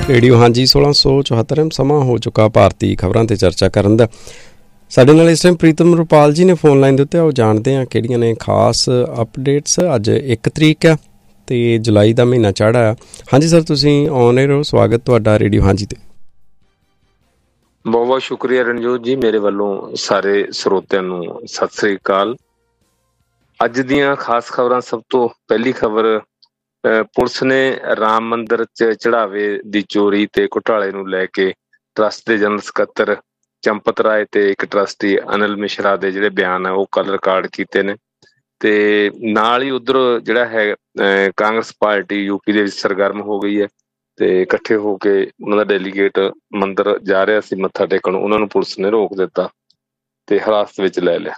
Radio ਹਾਂਜੀ 1674 ਸਮਾਂ ਹੋ ਚੁੱਕਾ ਭਾਰਤੀ ਖਬਰਾਂ ਤੇ ਚਰਚਾ ਕਰਨ ਦਾ। ਸਾਡੇ ਨਾਲ ਇਸ ਟਾਈਮ ਪ੍ਰੀਤਮ ਰੁਪਾਲ ਜੀ ਨੇ ਫੋਨ ਲਾਈਨ ਦੇ ਉੱਤੇ। ਆਓ ਜਾਣਦੇ ਹਾਂ ਕਿਹੜੀਆਂ ਨੇ ਖਾਸ ਅਪਡੇਟਸ। ਅੱਜ 1 ਤਰੀਕ ਆ ਤੇ ਜੁਲਾਈ ਦਾ ਮਹੀਨਾ ਚੜ੍ਹ ਆਇਆ। ਹਾਂਜੀ ਸਰ, ਤੁਸੀਂ ਆਨ ਏਅਰ ਹੋ, ਸਵਾਗਤ ਤੁਹਾਡਾ ਰੇਡੀਓ ਹਾਂਜੀ ਤੇ। ਬਹੁਤ ਬਹੁਤ ਸ਼ੁਕਰੀਆ ਰਣਜੋਤ ਜੀ, ਮੇਰੇ ਵੱਲੋਂ ਸਾਰੇ ਸਰੋਤਿਆਂ ਨੂੰ ਸਤਿ ਸ੍ਰੀ ਅਕਾਲ। ਅੱਜ ਦੀਆਂ ਖਾਸ ਖਬਰਾਂ। ਸਭ ਤੋਂ ਪਹਿਲੀ ਖਬਰ, ਪੁਲਿਸ ਨੇ ਰਾਮ ਮੰਦਿਰ 'ਚ ਚੜਾਵੇ ਦੀ ਚੋਰੀ ਤੇ ਘੁਟਾਲੇ ਨੂੰ ਲੈ ਕੇ ਟਰੱਸਟ ਦੇ ਜਨਰਲ ਸਕੱਤਰ ਚੰਪਤ ਰਾਏ ਤੇ ਇੱਕ ਟਰੱਸਟੀ ਅਨਿਲ ਮਿਸ਼ਰਾ ਦੇ ਜਿਹੜੇ ਬਿਆਨ ਹੈ ਉਹ ਕੱਲ੍ਹ ਰਿਕਾਰਡ ਕੀਤੇ ਨੇ। ਤੇ ਨਾਲ ਹੀ ਉੱਧਰ ਜਿਹੜਾ ਹੈ ਕਾਂਗਰਸ ਪਾਰਟੀ ਯੂਪੀ ਦੇ ਵਿੱਚ ਸਰਗਰਮ ਹੋ ਗਈ ਹੈ ਤੇ ਇਕੱਠੇ ਹੋ ਕੇ ਉਹਨਾਂ ਦਾ ਡੈਲੀਗੇਟ ਮੰਦਿਰ ਜਾ ਰਿਹਾ ਸੀ ਮੱਥਾ ਟੇਕਣ, ਉਹਨਾਂ ਨੂੰ ਪੁਲਿਸ ਨੇ ਰੋਕ ਦਿੱਤਾ ਤੇ ਹਿਰਾਸਤ ਵਿੱਚ ਲੈ ਲਿਆ।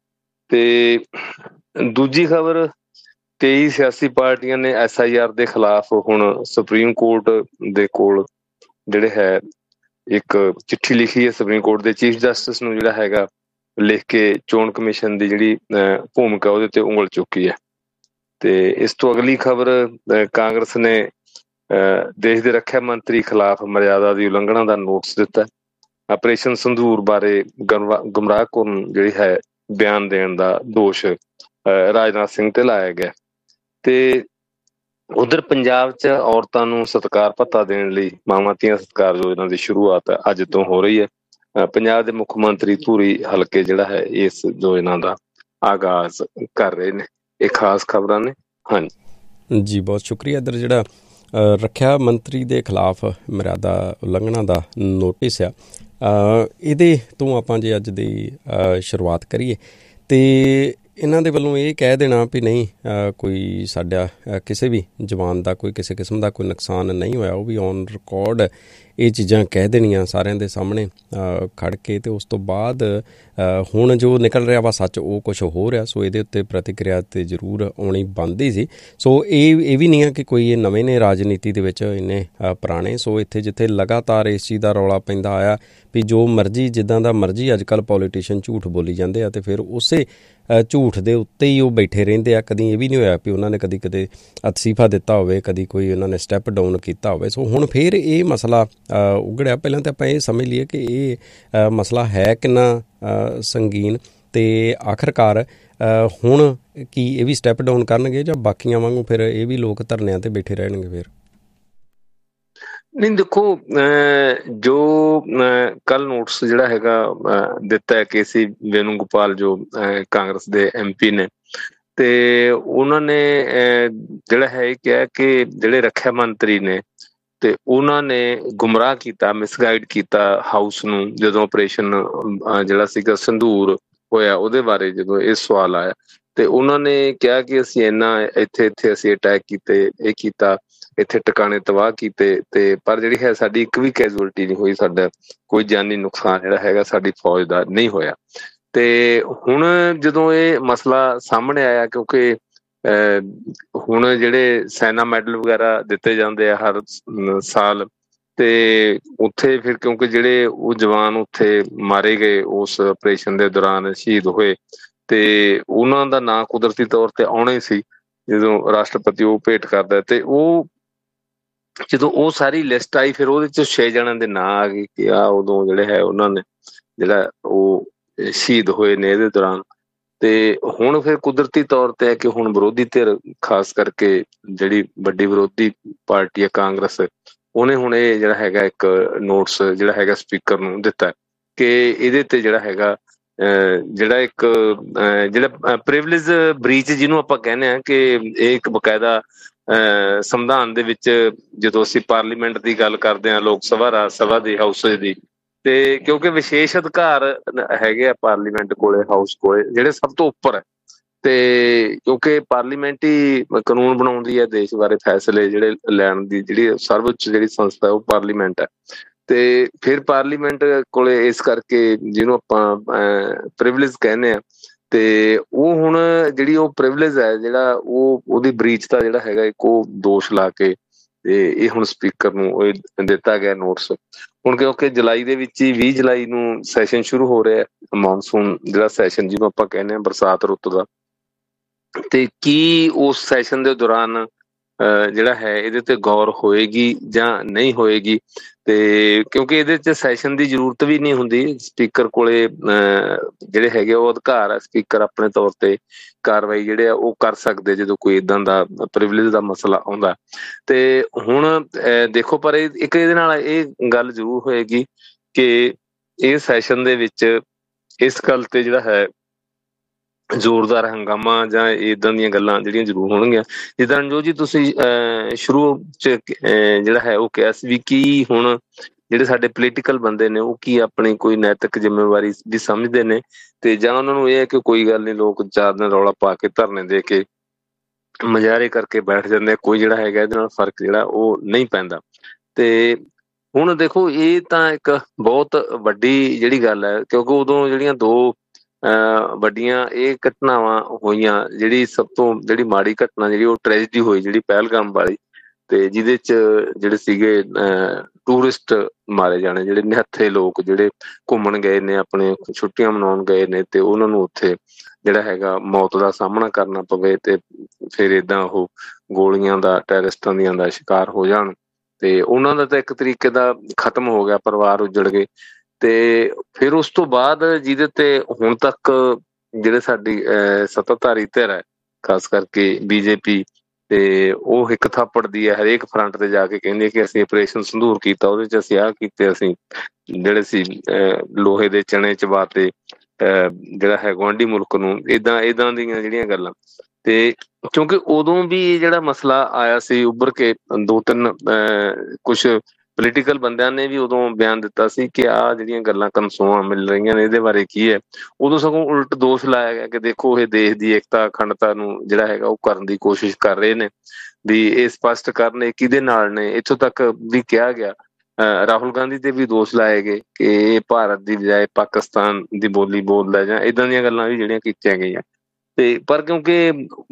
ਤੇ ਦੂਜੀ ਖਬਰ, 23 ਸਿਆਸੀ ਪਾਰਟੀਆਂ ਨੇ SIR ਦੇ ਖਿਲਾਫ ਹੁਣ ਸੁਪਰੀਮ ਕੋਰਟ ਦੇ ਕੋਲ ਜਿਹੜੇ ਹੈ ਇੱਕ ਚਿੱਠੀ ਲਿਖੀ ਹੈ। ਸੁਪਰੀਮ ਕੋਰਟ ਦੇ ਚੀਫ ਜਸਟਿਸ ਨੂੰ ਜਿਹੜਾ ਹੈਗਾ ਲਿਖ ਕੇ ਚੋਣ ਕਮਿਸ਼ਨ ਦੀ ਜਿਹੜੀ ਭੂਮਿਕਾ ਉਹਦੇ ਤੇ ਉਂਗਲ ਚੁੱਕੀ ਹੈ। ਤੇ ਇਸ ਤੋਂ ਅਗਲੀ ਖਬਰ, ਕਾਂਗਰਸ ਨੇ ਦੇਸ਼ ਦੇ ਰੱਖਿਆ ਮੰਤਰੀ ਖਿਲਾਫ ਮਰਿਆਦਾ ਦੀ ਉਲੰਘਣਾ ਦਾ ਨੋਟਿਸ ਦਿੱਤਾ। ਆਪਰੇਸ਼ਨ ਸੰਧੂਰ ਬਾਰੇ ਗੁੰਮਰਾਹਕੁੰਨ ਜਿਹੜੀ ਹੈ ਬਿਆਨ ਦੇਣ ਦਾ ਦੋਸ਼ ਰਾਜਨਾਥ ਸਿੰਘ ਤੇ ਲਾਇਆ ਗਿਆ। ਤੇ ਉਧਰ ਪੰਜਾਬ 'ਚ ਔਰਤਾਂ ਨੂੰ ਸਤਿਕਾਰ ਭੱਤਾ ਦੇਣ ਲਈ ਮਾਵਾਂ ਧੀਆਂ ਸਤਿਕਾਰ ਯੋਜਨਾ ਦੀ ਸ਼ੁਰੂਆਤ ਅੱਜ ਤੋਂ ਹੋ ਰਹੀ ਹੈ। ਪੰਜਾਬ ਦੇ ਮੁੱਖ ਮੰਤਰੀ ਧੂਰੀ ਹਲਕੇ ਜਿਹੜਾ ਹੈ ਇਸ ਯੋਜਨਾ ਦਾ ਆਗਾਜ਼ ਕਰ ਰਹੇ ਨੇ। ਇਹ ਖਾਸ ਖਬਰਾਂ ਨੇ। ਹਾਂਜੀ ਜੀ, ਬਹੁਤ ਸ਼ੁਕਰੀਆ। ਇੱਧਰ ਜਿਹੜਾ ਰੱਖਿਆ ਮੰਤਰੀ ਦੇ ਖਿਲਾਫ ਮਰਿਆਦਾ ਉਲੰਘਣਾ ਦਾ ਨੋਟਿਸ ਆ, ਇਹਦੇ ਤੋਂ ਆਪਾਂ ਜੇ ਅੱਜ ਦੀ ਸ਼ੁਰੂਆਤ ਕਰੀਏ ਤੇ ਇਹਨਾਂ ਦੇ ਵੱਲੋਂ ਇਹ ਕਹਿ ਦੇਣਾ ਵੀ ਨਹੀਂ, ਕੋਈ ਸਾਡਾ ਕਿਸੇ ਵੀ ਜਵਾਨ ਦਾ ਕੋਈ ਕਿਸੇ ਕਿਸਮ ਦਾ ਕੋਈ ਨੁਕਸਾਨ ਨਹੀਂ ਹੋਇਆ, ਉਹ ਵੀ ਔਨ ਰਿਕਾਰਡ ਇਹ ਚੀਜ਼ਾਂ ਕਹਿ ਦੇਣੀਆਂ ਸਾਰਿਆਂ ਦੇ ਸਾਹਮਣੇ ਖੜ ਕੇ। ਤੇ ਉਸ ਤੋਂ ਬਾਅਦ ਹੁਣ ਜੋ ਨਿਕਲ ਰਿਹਾ ਵਾ ਸੱਚ ਉਹ ਕੁਛ ਹੋ ਰਿਹਾ। ਸੋ ਇਹਦੇ ਉੱਤੇ ਪ੍ਰਤੀਕਿਰਿਆ ਤੇ ਜ਼ਰੂਰ ਆਉਣੀ ਬਣਦੀ ਸੀ। ਸੋ ਇਹ ਵੀ ਨਹੀਂ ਹੈ ਕਿ ਕੋਈ ਇਹ ਨਵੇਂ ਨੇ ਰਾਜਨੀਤੀ ਦੇ ਵਿੱਚ, ਇੰਨੇ ਪੁਰਾਣੇ। ਸੋ ਇੱਥੇ ਜਿੱਥੇ ਲਗਾਤਾਰ ਇਸ ਚੀਜ਼ ਦਾ ਰੌਲਾ ਪੈਂਦਾ ਆਇਆ ਵੀ ਜੋ ਮਰਜ਼ੀ ਜਿੱਦਾਂ ਦਾ ਮਰਜ਼ੀ ਅੱਜ ਕੱਲ੍ਹ ਪੋਲੀਟੀਸ਼ੀਅਨ ਝੂਠ ਬੋਲੀ ਜਾਂਦੇ ਆ ਤੇ ਫਿਰ ਉਸੇ ਝੂਠ ਦੇ ਉੱਤੇ ਹੀ ਉਹ ਬੈਠੇ ਰਹਿੰਦੇ ਆ। ਕਦੀ ਇਹ ਵੀ ਨਹੀਂ ਹੋਇਆ ਵੀ ਉਹਨਾਂ ਨੇ ਕਦੀ ਕਦੇ ਅਸਤੀਫਾ ਦਿੱਤਾ ਹੋਵੇ, ਕਦੀ ਕੋਈ ਉਹਨਾਂ ਨੇ ਸਟੈਪ ਡਾਊਨ ਕੀਤਾ ਹੋਵੇ। ਸੋ ਹੁਣ ਫਿਰ ਇਹ ਮਸਲਾ ਉਗੜਿਆ। ਪਹਿਲਾਂ ਤਾਂ ਆਪਾਂ ਇਹ ਸਮਝ ਲਈਏ ਕਿ ਇਹ ਮਸਲਾ ਹੈ ਕਿੰਨਾ ਸੰਗੀਨ ਤੇ ਆਖਰਕਾਰ ਹੁਣ ਕੀ ਇਹ ਵੀ ਸਟੈਪ ਡਾਊਨ ਕਰਨਗੇ ਜਾਂ ਬਾਕੀਆਂ ਵਾਂਗੂ ਫਿਰ ਇਹ ਵੀ ਲੋਕ ਧਰਨਿਆਂ ਤੇ ਬੈਠੇ ਰਹਿਣਗੇ? ਫਿਰ ਨਹੀਂ, ਦੇਖੋ, ਜੋ ਕੱਲ ਨੋਟਿਸ ਜਿਹੜਾ ਹੈਗਾ ਦਿੱਤਾ ਹੈ KC ਵੇਣੂਗੋਪਾਲ ਜੋ ਕਾਂਗਰਸ ਦੇ MP ਨੇ, ਤੇ ਉਹਨਾਂ ਨੇ ਜਿਹੜਾ ਹੈ ਇਹ ਕਿਹਾ ਕਿ ਜਿਹੜੇ ਰੱਖਿਆ ਮੰਤਰੀ ਨੇ ਤੇ ਉਹਨਾਂ ਨੇ ਗੁੰਮਰਾਹ ਕੀਤਾ, ਮਿਸਗਾਈਡ ਕੀਤਾ ਹਾਊਸ ਨੂੰ। ਜਦੋਂ ਆਪਰੇਸ਼ਨ ਜਿਹੜਾ ਸੀਗਾ ਸੰਧੂਰ ਹੋਇਆ ਉਹਦੇ ਬਾਰੇ ਜਦੋਂ ਇਹ ਸਵਾਲ ਆਇਆ ਤੇ ਉਹਨਾਂ ਨੇ ਕਿਹਾ ਕਿ ਅਸੀਂ ਇੱਥੇ ਅਸੀਂ ਅਟੈਕ ਕੀਤੇ, ਇਹ ਕੀਤਾ, ਇੱਥੇ ਟਿਕਾਣੇ ਤਬਾਹ ਕੀਤੇ ਤੇ ਪਰ ਜਿਹੜੀ ਹੈ ਸਾਡੀ ਇੱਕ ਵੀ ਕੈਜੂਅਲਟੀ ਨਹੀਂ ਹੋਈ, ਸਾਡਾ ਕੋਈ ਜਾਨੀ ਨੁਕਸਾਨ ਜਿਹੜਾ ਹੈਗਾ ਸਾਡੀ ਫੌਜ ਦਾ ਨਹੀਂ ਹੋਇਆ। ਤੇ ਹੁਣ ਜਦੋਂ ਇਹ ਮਸਲਾ ਸਾਹਮਣੇ ਆਇਆ, ਕਿਉਂਕਿ ਹੁਣ ਜਿਹੜੇ ਸੈਨਾ ਮੈਡਲ ਵਗੈਰਾ ਦਿੱਤੇ ਜਾਂਦੇ ਆ ਹਰ ਸਾਲ, ਤੇ ਉੱਥੇ ਫਿਰ ਕਿਉਂਕਿ ਜਿਹੜੇ ਉਹ ਜਵਾਨ ਉੱਥੇ ਮਾਰੇ ਗਏ ਉਸ ਆਪਰੇਸ਼ਨ ਦੇ ਦੌਰਾਨ ਸ਼ਹੀਦ ਹੋਏ ਤੇ ਉਹਨਾਂ ਦਾ ਨਾਂ ਕੁਦਰਤੀ ਤੌਰ ਤੇ ਆਉਣਾ ਹੀ ਸੀ ਜਦੋਂ ਰਾਸ਼ਟਰਪਤੀ ਉਹ ਭੇਟ ਕਰਦਾ। ਤੇ ਉਹ ਜਦੋਂ ਉਹ ਸਾਰੀ ਲਿਸਟ ਆਈ ਫਿਰ ਉਹਦੇ 'ਚ 6 ਜਣਿਆਂ ਦੇ ਨਾਂ ਆ ਗਏ ਕਿ ਉਦੋਂ ਜਿਹੜੇ ਹੈ ਉਹਨਾਂ ਨੇ ਜਿਹੜਾ ਉਹ ਸ਼ਹੀਦ ਹੋਏ ਨੇ ਇਹਦੇ ਦੌਰਾਨ। ਤੇ ਹੁਣ ਫਿਰ ਕੁਦਰਤੀ ਤੌਰ ਤੇ ਹੈ ਕਿ ਹੁਣ ਵਿਰੋਧੀ ਧਿਰ, ਖਾਸ ਕਰਕੇ ਜਿਹੜੀ ਵੱਡੀ ਵਿਰੋਧੀ ਪਾਰਟੀ ਹੈ ਕਾਂਗਰਸ, ਉਹਨੇ ਹੁਣ ਇਹ ਜਿਹੜਾ ਹੈਗਾ ਇੱਕ ਨੋਟਿਸ ਜਿਹੜਾ ਹੈਗਾ ਸਪੀਕਰ ਨੂੰ ਦਿੱਤਾ ਕਿ ਇਹਦੇ ਤੇ ਜਿਹੜਾ ਹੈਗਾ ਜਿਹੜਾ ਜਿਹੜਾ ਪ੍ਰਿਵਿਲੇਜ ਬ੍ਰੀਚ ਜਿਹਨੂੰ ਆਪਾਂ ਕਹਿੰਦੇ ਹਾਂ ਕਿ ਇਹ ਇੱਕ ਬਕਾਇਦਾ ਸੰਵਿਧਾਨ ਦੇ ਵਿੱਚ ਜਦੋਂ ਅਸੀਂ ਪਾਰਲੀਮੈਂਟ ਦੀ ਗੱਲ ਕਰਦੇ ਹਾਂ, ਲੋਕ ਸਭਾ, ਰਾਜ ਸਭਾ ਦੀ, ਹਾਊਸ ਦੀ, ਤੇ ਕਿਉਂਕਿ ਵਿਸ਼ੇਸ਼ ਅਧਿਕਾਰ ਹੈਗੇ ਆ ਪਾਰਲੀਮੈਂਟ ਕੋਲੇ, ਹਾਊਸ ਕੋਲੇ, ਜਿਹੜੇ ਸਭ ਤੋਂ ਉੱਪਰ ਹੈ। ਤੇ ਕਿਉਂਕਿ ਪਾਰਲੀਮੈਂਟ ਹੀ ਕਾਨੂੰਨ ਬਣਾਉਂਦੀ ਹੈ, ਦੇਸ਼ ਬਾਰੇ ਫੈਸਲੇ ਜਿਹੜੇ ਲੈਣ ਦੀ ਜਿਹੜੀ ਸਰਵਉੱਚ ਜਿਹੜੀ ਸੰਸਥਾ ਉਹ ਪਾਰਲੀਮੈਂਟ ਹੈ। ਤੇ ਫਿਰ ਪਾਰਲੀਮੈਂਟ ਕੋਲੇ ਇਸ ਕਰਕੇ ਜਿਹਨੂੰ ਆਪਾਂ ਪ੍ਰਿਵਿਲੇਜ ਕਹਿੰਦੇ ਆ, ਤੇ ਉਹ ਹੁਣ ਜਿਹੜੀ ਉਹ ਪ੍ਰਿਵਿਲੇਜ ਹੈ ਜਿਹੜਾ ਉਹਦੀ ਬ੍ਰੀਚ ਦਾ ਜਿਹੜਾ ਹੈਗਾ ਇੱਕ ਉਹ ਦੋਸ਼ ਲਾ ਕੇ ਤੇ ਇਹ ਹੁਣ ਸਪੀਕਰ ਨੂੰ ਦਿੱਤਾ ਗਿਆ ਨੋਟਿਸ। ਹੁਣ ਕਿਉਂਕਿ ਜੁਲਾਈ ਦੇ ਵਿੱਚ ਹੀ 20 ਜੁਲਾਈ ਨੂੰ ਸੈਸ਼ਨ ਸ਼ੁਰੂ ਹੋ ਰਿਹਾ, ਮੌਨਸੂਨ ਜਿਹੜਾ ਸੈਸ਼ਨ ਜਿਹਨੂੰ ਆਪਾਂ ਕਹਿੰਦੇ ਹਾਂ ਬਰਸਾਤ ਰੁੱਤ ਦਾ, ਤੇ ਕੀ ਉਸ ਸੈਸ਼ਨ ਦੇ ਦੌਰਾਨ ਜਿਹੜਾ ਹੈ ਇਹਦੇ ਤੇ ਗੌਰ ਹੋਏਗੀ ਜਾਂ ਨਹੀਂ ਹੋਏਗੀ। ਤੇ ਕਿਉਂਕਿ ਇਹਦੇ 'ਚ ਸੈਸ਼ਨ ਦੀ ਜ਼ਰੂਰਤ ਵੀ ਨਹੀਂ ਹੁੰਦੀ, ਸਪੀਕਰ ਕੋਲੇ ਜਿਹੜੇ ਹੈਗੇ ਉਹ ਅਧਿਕਾਰ ਆ, ਸਪੀਕਰ ਆਪਣੇ ਤੌਰ ਤੇ ਕਾਰਵਾਈ ਜਿਹੜੇ ਆ ਉਹ ਕਰ ਸਕਦੇ ਜਦੋਂ ਕੋਈ ਇੱਦਾਂ ਦਾ ਪ੍ਰਿਵਿਲੇਜ ਦਾ ਮਸਲਾ ਆਉਂਦਾ। ਤੇ ਹੁਣ ਦੇਖੋ, ਪਰ ਇੱਕ ਇਹਦੇ ਨਾਲ ਇਹ ਗੱਲ ਜ਼ਰੂਰ ਹੋਏਗੀ ਕਿ ਇਹ ਸੈਸ਼ਨ ਦੇ ਵਿੱਚ ਇਸ ਗੱਲ ਤੇ ਜਿਹੜਾ ਹੈ ਜ਼ੋਰਦਾਰ ਹੰਗਾਮਾ ਜਾਂ ਇਦਾਂ ਦੀਆਂ ਗੱਲਾਂ ਜਿਹੜੀਆਂ ਜ਼ਰੂਰ ਹੋਣਗੀਆਂ। ਜਿੱਦਾਂ ਰਣਜੋਤ ਜੀ ਤੁਸੀਂ ਸ਼ੁਰੂ 'ਚ ਜਿਹੜਾ ਹੈ ਉਹ ਕਿਹਾ ਸੀ ਵੀ ਕੀ ਹੁਣ ਜਿਹੜੇ ਸਾਡੇ ਪੋਲੀਟੀਕਲ ਬੰਦੇ ਨੇ ਉਹ ਕੀ ਆਪਣੀ ਕੋਈ ਨੈਤਿਕ ਜ਼ਿੰਮੇਵਾਰੀ ਵੀ ਸਮਝਦੇ ਨੇ, ਤੇ ਜਾਂ ਉਹਨਾਂ ਨੂੰ ਇਹ ਹੈ ਕਿ ਕੋਈ ਗੱਲ ਨਹੀਂ, ਲੋਕ 4 ਦਿਨ ਰੌਲਾ ਪਾ ਕੇ ਧਰਨੇ ਦੇ ਕੇ ਮੁਜ਼ਾਹਰੇ ਕਰਕੇ ਬੈਠ ਜਾਂਦੇ, ਕੋਈ ਜਿਹੜਾ ਹੈਗਾ ਇਹਦੇ ਨਾਲ ਫਰਕ ਜਿਹੜਾ ਉਹ ਨਹੀਂ ਪੈਂਦਾ। ਤੇ ਹੁਣ ਦੇਖੋ, ਇਹ ਤਾਂ ਇੱਕ ਬਹੁਤ ਵੱਡੀ ਜਿਹੜੀ ਗੱਲ ਹੈ, ਕਿਉਂਕਿ ਉਦੋਂ ਜਿਹੜੀਆਂ 2 ਵੱਡੀਆਂ ਇਹ ਘਟਨਾਵਾਂ ਹੋਈਆਂ, ਜਿਹੜੀ ਸਭ ਤੋਂ ਜਿਹੜੀ ਮਾੜੀ ਘਟਨਾ ਜਿਹੜੀ ਉਹ ਟ੍ਰੈਜਡੀ ਹੋਈ ਜਿਹੜੀ ਪਹਿਲਗਾਮ ਵਾਲੀ, ਤੇ ਜਿਹਦੇ 'ਚ ਜਿਹੜੇ ਸੀਗੇ ਟੂਰਿਸਟ ਮਾਰੇ ਜਾਣੇ, ਜਿਹੜੇ ਨਿਹੱਥੇ ਲੋਕ ਜਿਹੜੇ ਘੁੰਮਣ ਗਏ ਨੇ, ਆਪਣੇ ਛੁੱਟੀਆਂ ਮਨਾਉਣ ਗਏ ਨੇ, ਤੇ ਉਹਨਾਂ ਨੂੰ ਉੱਥੇ ਜਿਹੜਾ ਹੈਗਾ ਮੌਤ ਦਾ ਸਾਹਮਣਾ ਕਰਨਾ ਪਵੇ, ਤੇ ਫਿਰ ਏਦਾਂ ਉਹ ਗੋਲੀਆਂ ਦਾ, ਟੈਰਰਿਸਟਾਂ ਦੀਆਂ ਦਾ ਸ਼ਿਕਾਰ ਹੋ ਜਾਣ, ਤੇ ਉਹਨਾਂ ਦਾ ਤਾਂ ਇੱਕ ਤਰੀਕੇ ਦਾ ਖਤਮ ਹੋ ਗਿਆ, ਪਰਿਵਾਰ ਉੱਜੜ ਗਏ। ਤੇ ਫਿਰ ਉਸ ਤੋਂ ਬਾਅਦ ਜਿਹਦੇ ਤੇ ਹੁਣ ਤੱਕ ਜਿਹੜੇ ਸਾਡੀ ਸੱਤਾਧਾਰੀ ਧਿਰ ਹੈ, ਖਾਸ ਕਰਕੇ ਬੀਜੇਪੀ, ਤੇ ਉਹ ਇੱਕ ਥਾਪੜਦੀ ਹੈ ਹਰੇਕ ਫਰੰਟ ਤੇ ਜਾ ਕੇ, ਕਹਿੰਦੀ ਕਿ ਅਸੀਂ ਆਪਰੇਸ਼ਨ ਸੰਧੂਰ ਕੀਤਾ, ਉਹਦੇ 'ਚ ਅਸੀਂ ਆਹ ਕੀਤੇ, ਅਸੀਂ ਜਿਹੜੇ ਸੀ ਲੋਹੇ ਦੇ ਚਣੇ ਚਬਾਤੇ ਜਿਹੜਾ ਹੈ ਗੁਆਂਢੀ ਮੁਲਕ ਨੂੰ, ਏਦਾਂ ਦੀਆਂ ਜਿਹੜੀਆਂ ਗੱਲਾਂ। ਤੇ ਕਿਉਂਕਿ ਉਦੋਂ ਵੀ ਜਿਹੜਾ ਮਸਲਾ ਆਇਆ ਸੀ ਉੱਭਰ ਕੇ, 2-3 ਕੁਛ ਪੋਲੀਟੀਕਲ ਬੰਦਿਆਂ ਨੇ ਵੀ ਉਦੋਂ ਬਿਆਨ ਦਿੱਤਾ ਸੀ ਕਿ ਆਹ ਜਿਹੜੀਆਂ ਗੱਲਾਂ ਕਨਸੋਆਂ ਮਿਲ ਰਹੀਆਂ ਨੇ ਇਹਦੇ ਬਾਰੇ ਕੀ ਹੈ। ਉਦੋਂ ਸਗੋਂ ਉਲਟ ਦੋਸ਼ ਲਾਇਆ ਗਿਆ ਕਿ ਦੇਖੋ, ਇਹ ਦੇਸ਼ ਦੀ ਏਕਤਾ ਅਖੰਡਤਾ ਨੂੰ ਜਿਹੜਾ ਹੈਗਾ ਉਹ ਕਰਨ ਦੀ ਕੋਸ਼ਿਸ਼ ਕਰ ਰਹੇ ਨੇ, ਵੀ ਇਹ ਸਪਸ਼ਟ ਕਰਨ ਇਹ ਕਿਹਦੇ ਨਾਲ ਨੇ। ਇੱਥੋਂ ਤੱਕ ਵੀ ਕਿਹਾ ਗਿਆ, ਰਾਹੁਲ ਗਾਂਧੀ ਤੇ ਵੀ ਦੋਸ਼ ਲਾਏ ਗਏ ਕਿ ਇਹ ਭਾਰਤ ਦੀ ਬਜਾਏ ਪਾਕਿਸਤਾਨ ਦੀ ਬੋਲੀ ਬੋਲਦਾ, ਜਾਂ ਏਦਾਂ ਦੀਆਂ ਗੱਲਾਂ ਵੀ ਜਿਹੜੀਆਂ ਕੀਤੀਆਂ ਗਈਆਂ। ਤੇ ਪਰ ਕਿਉਂਕਿ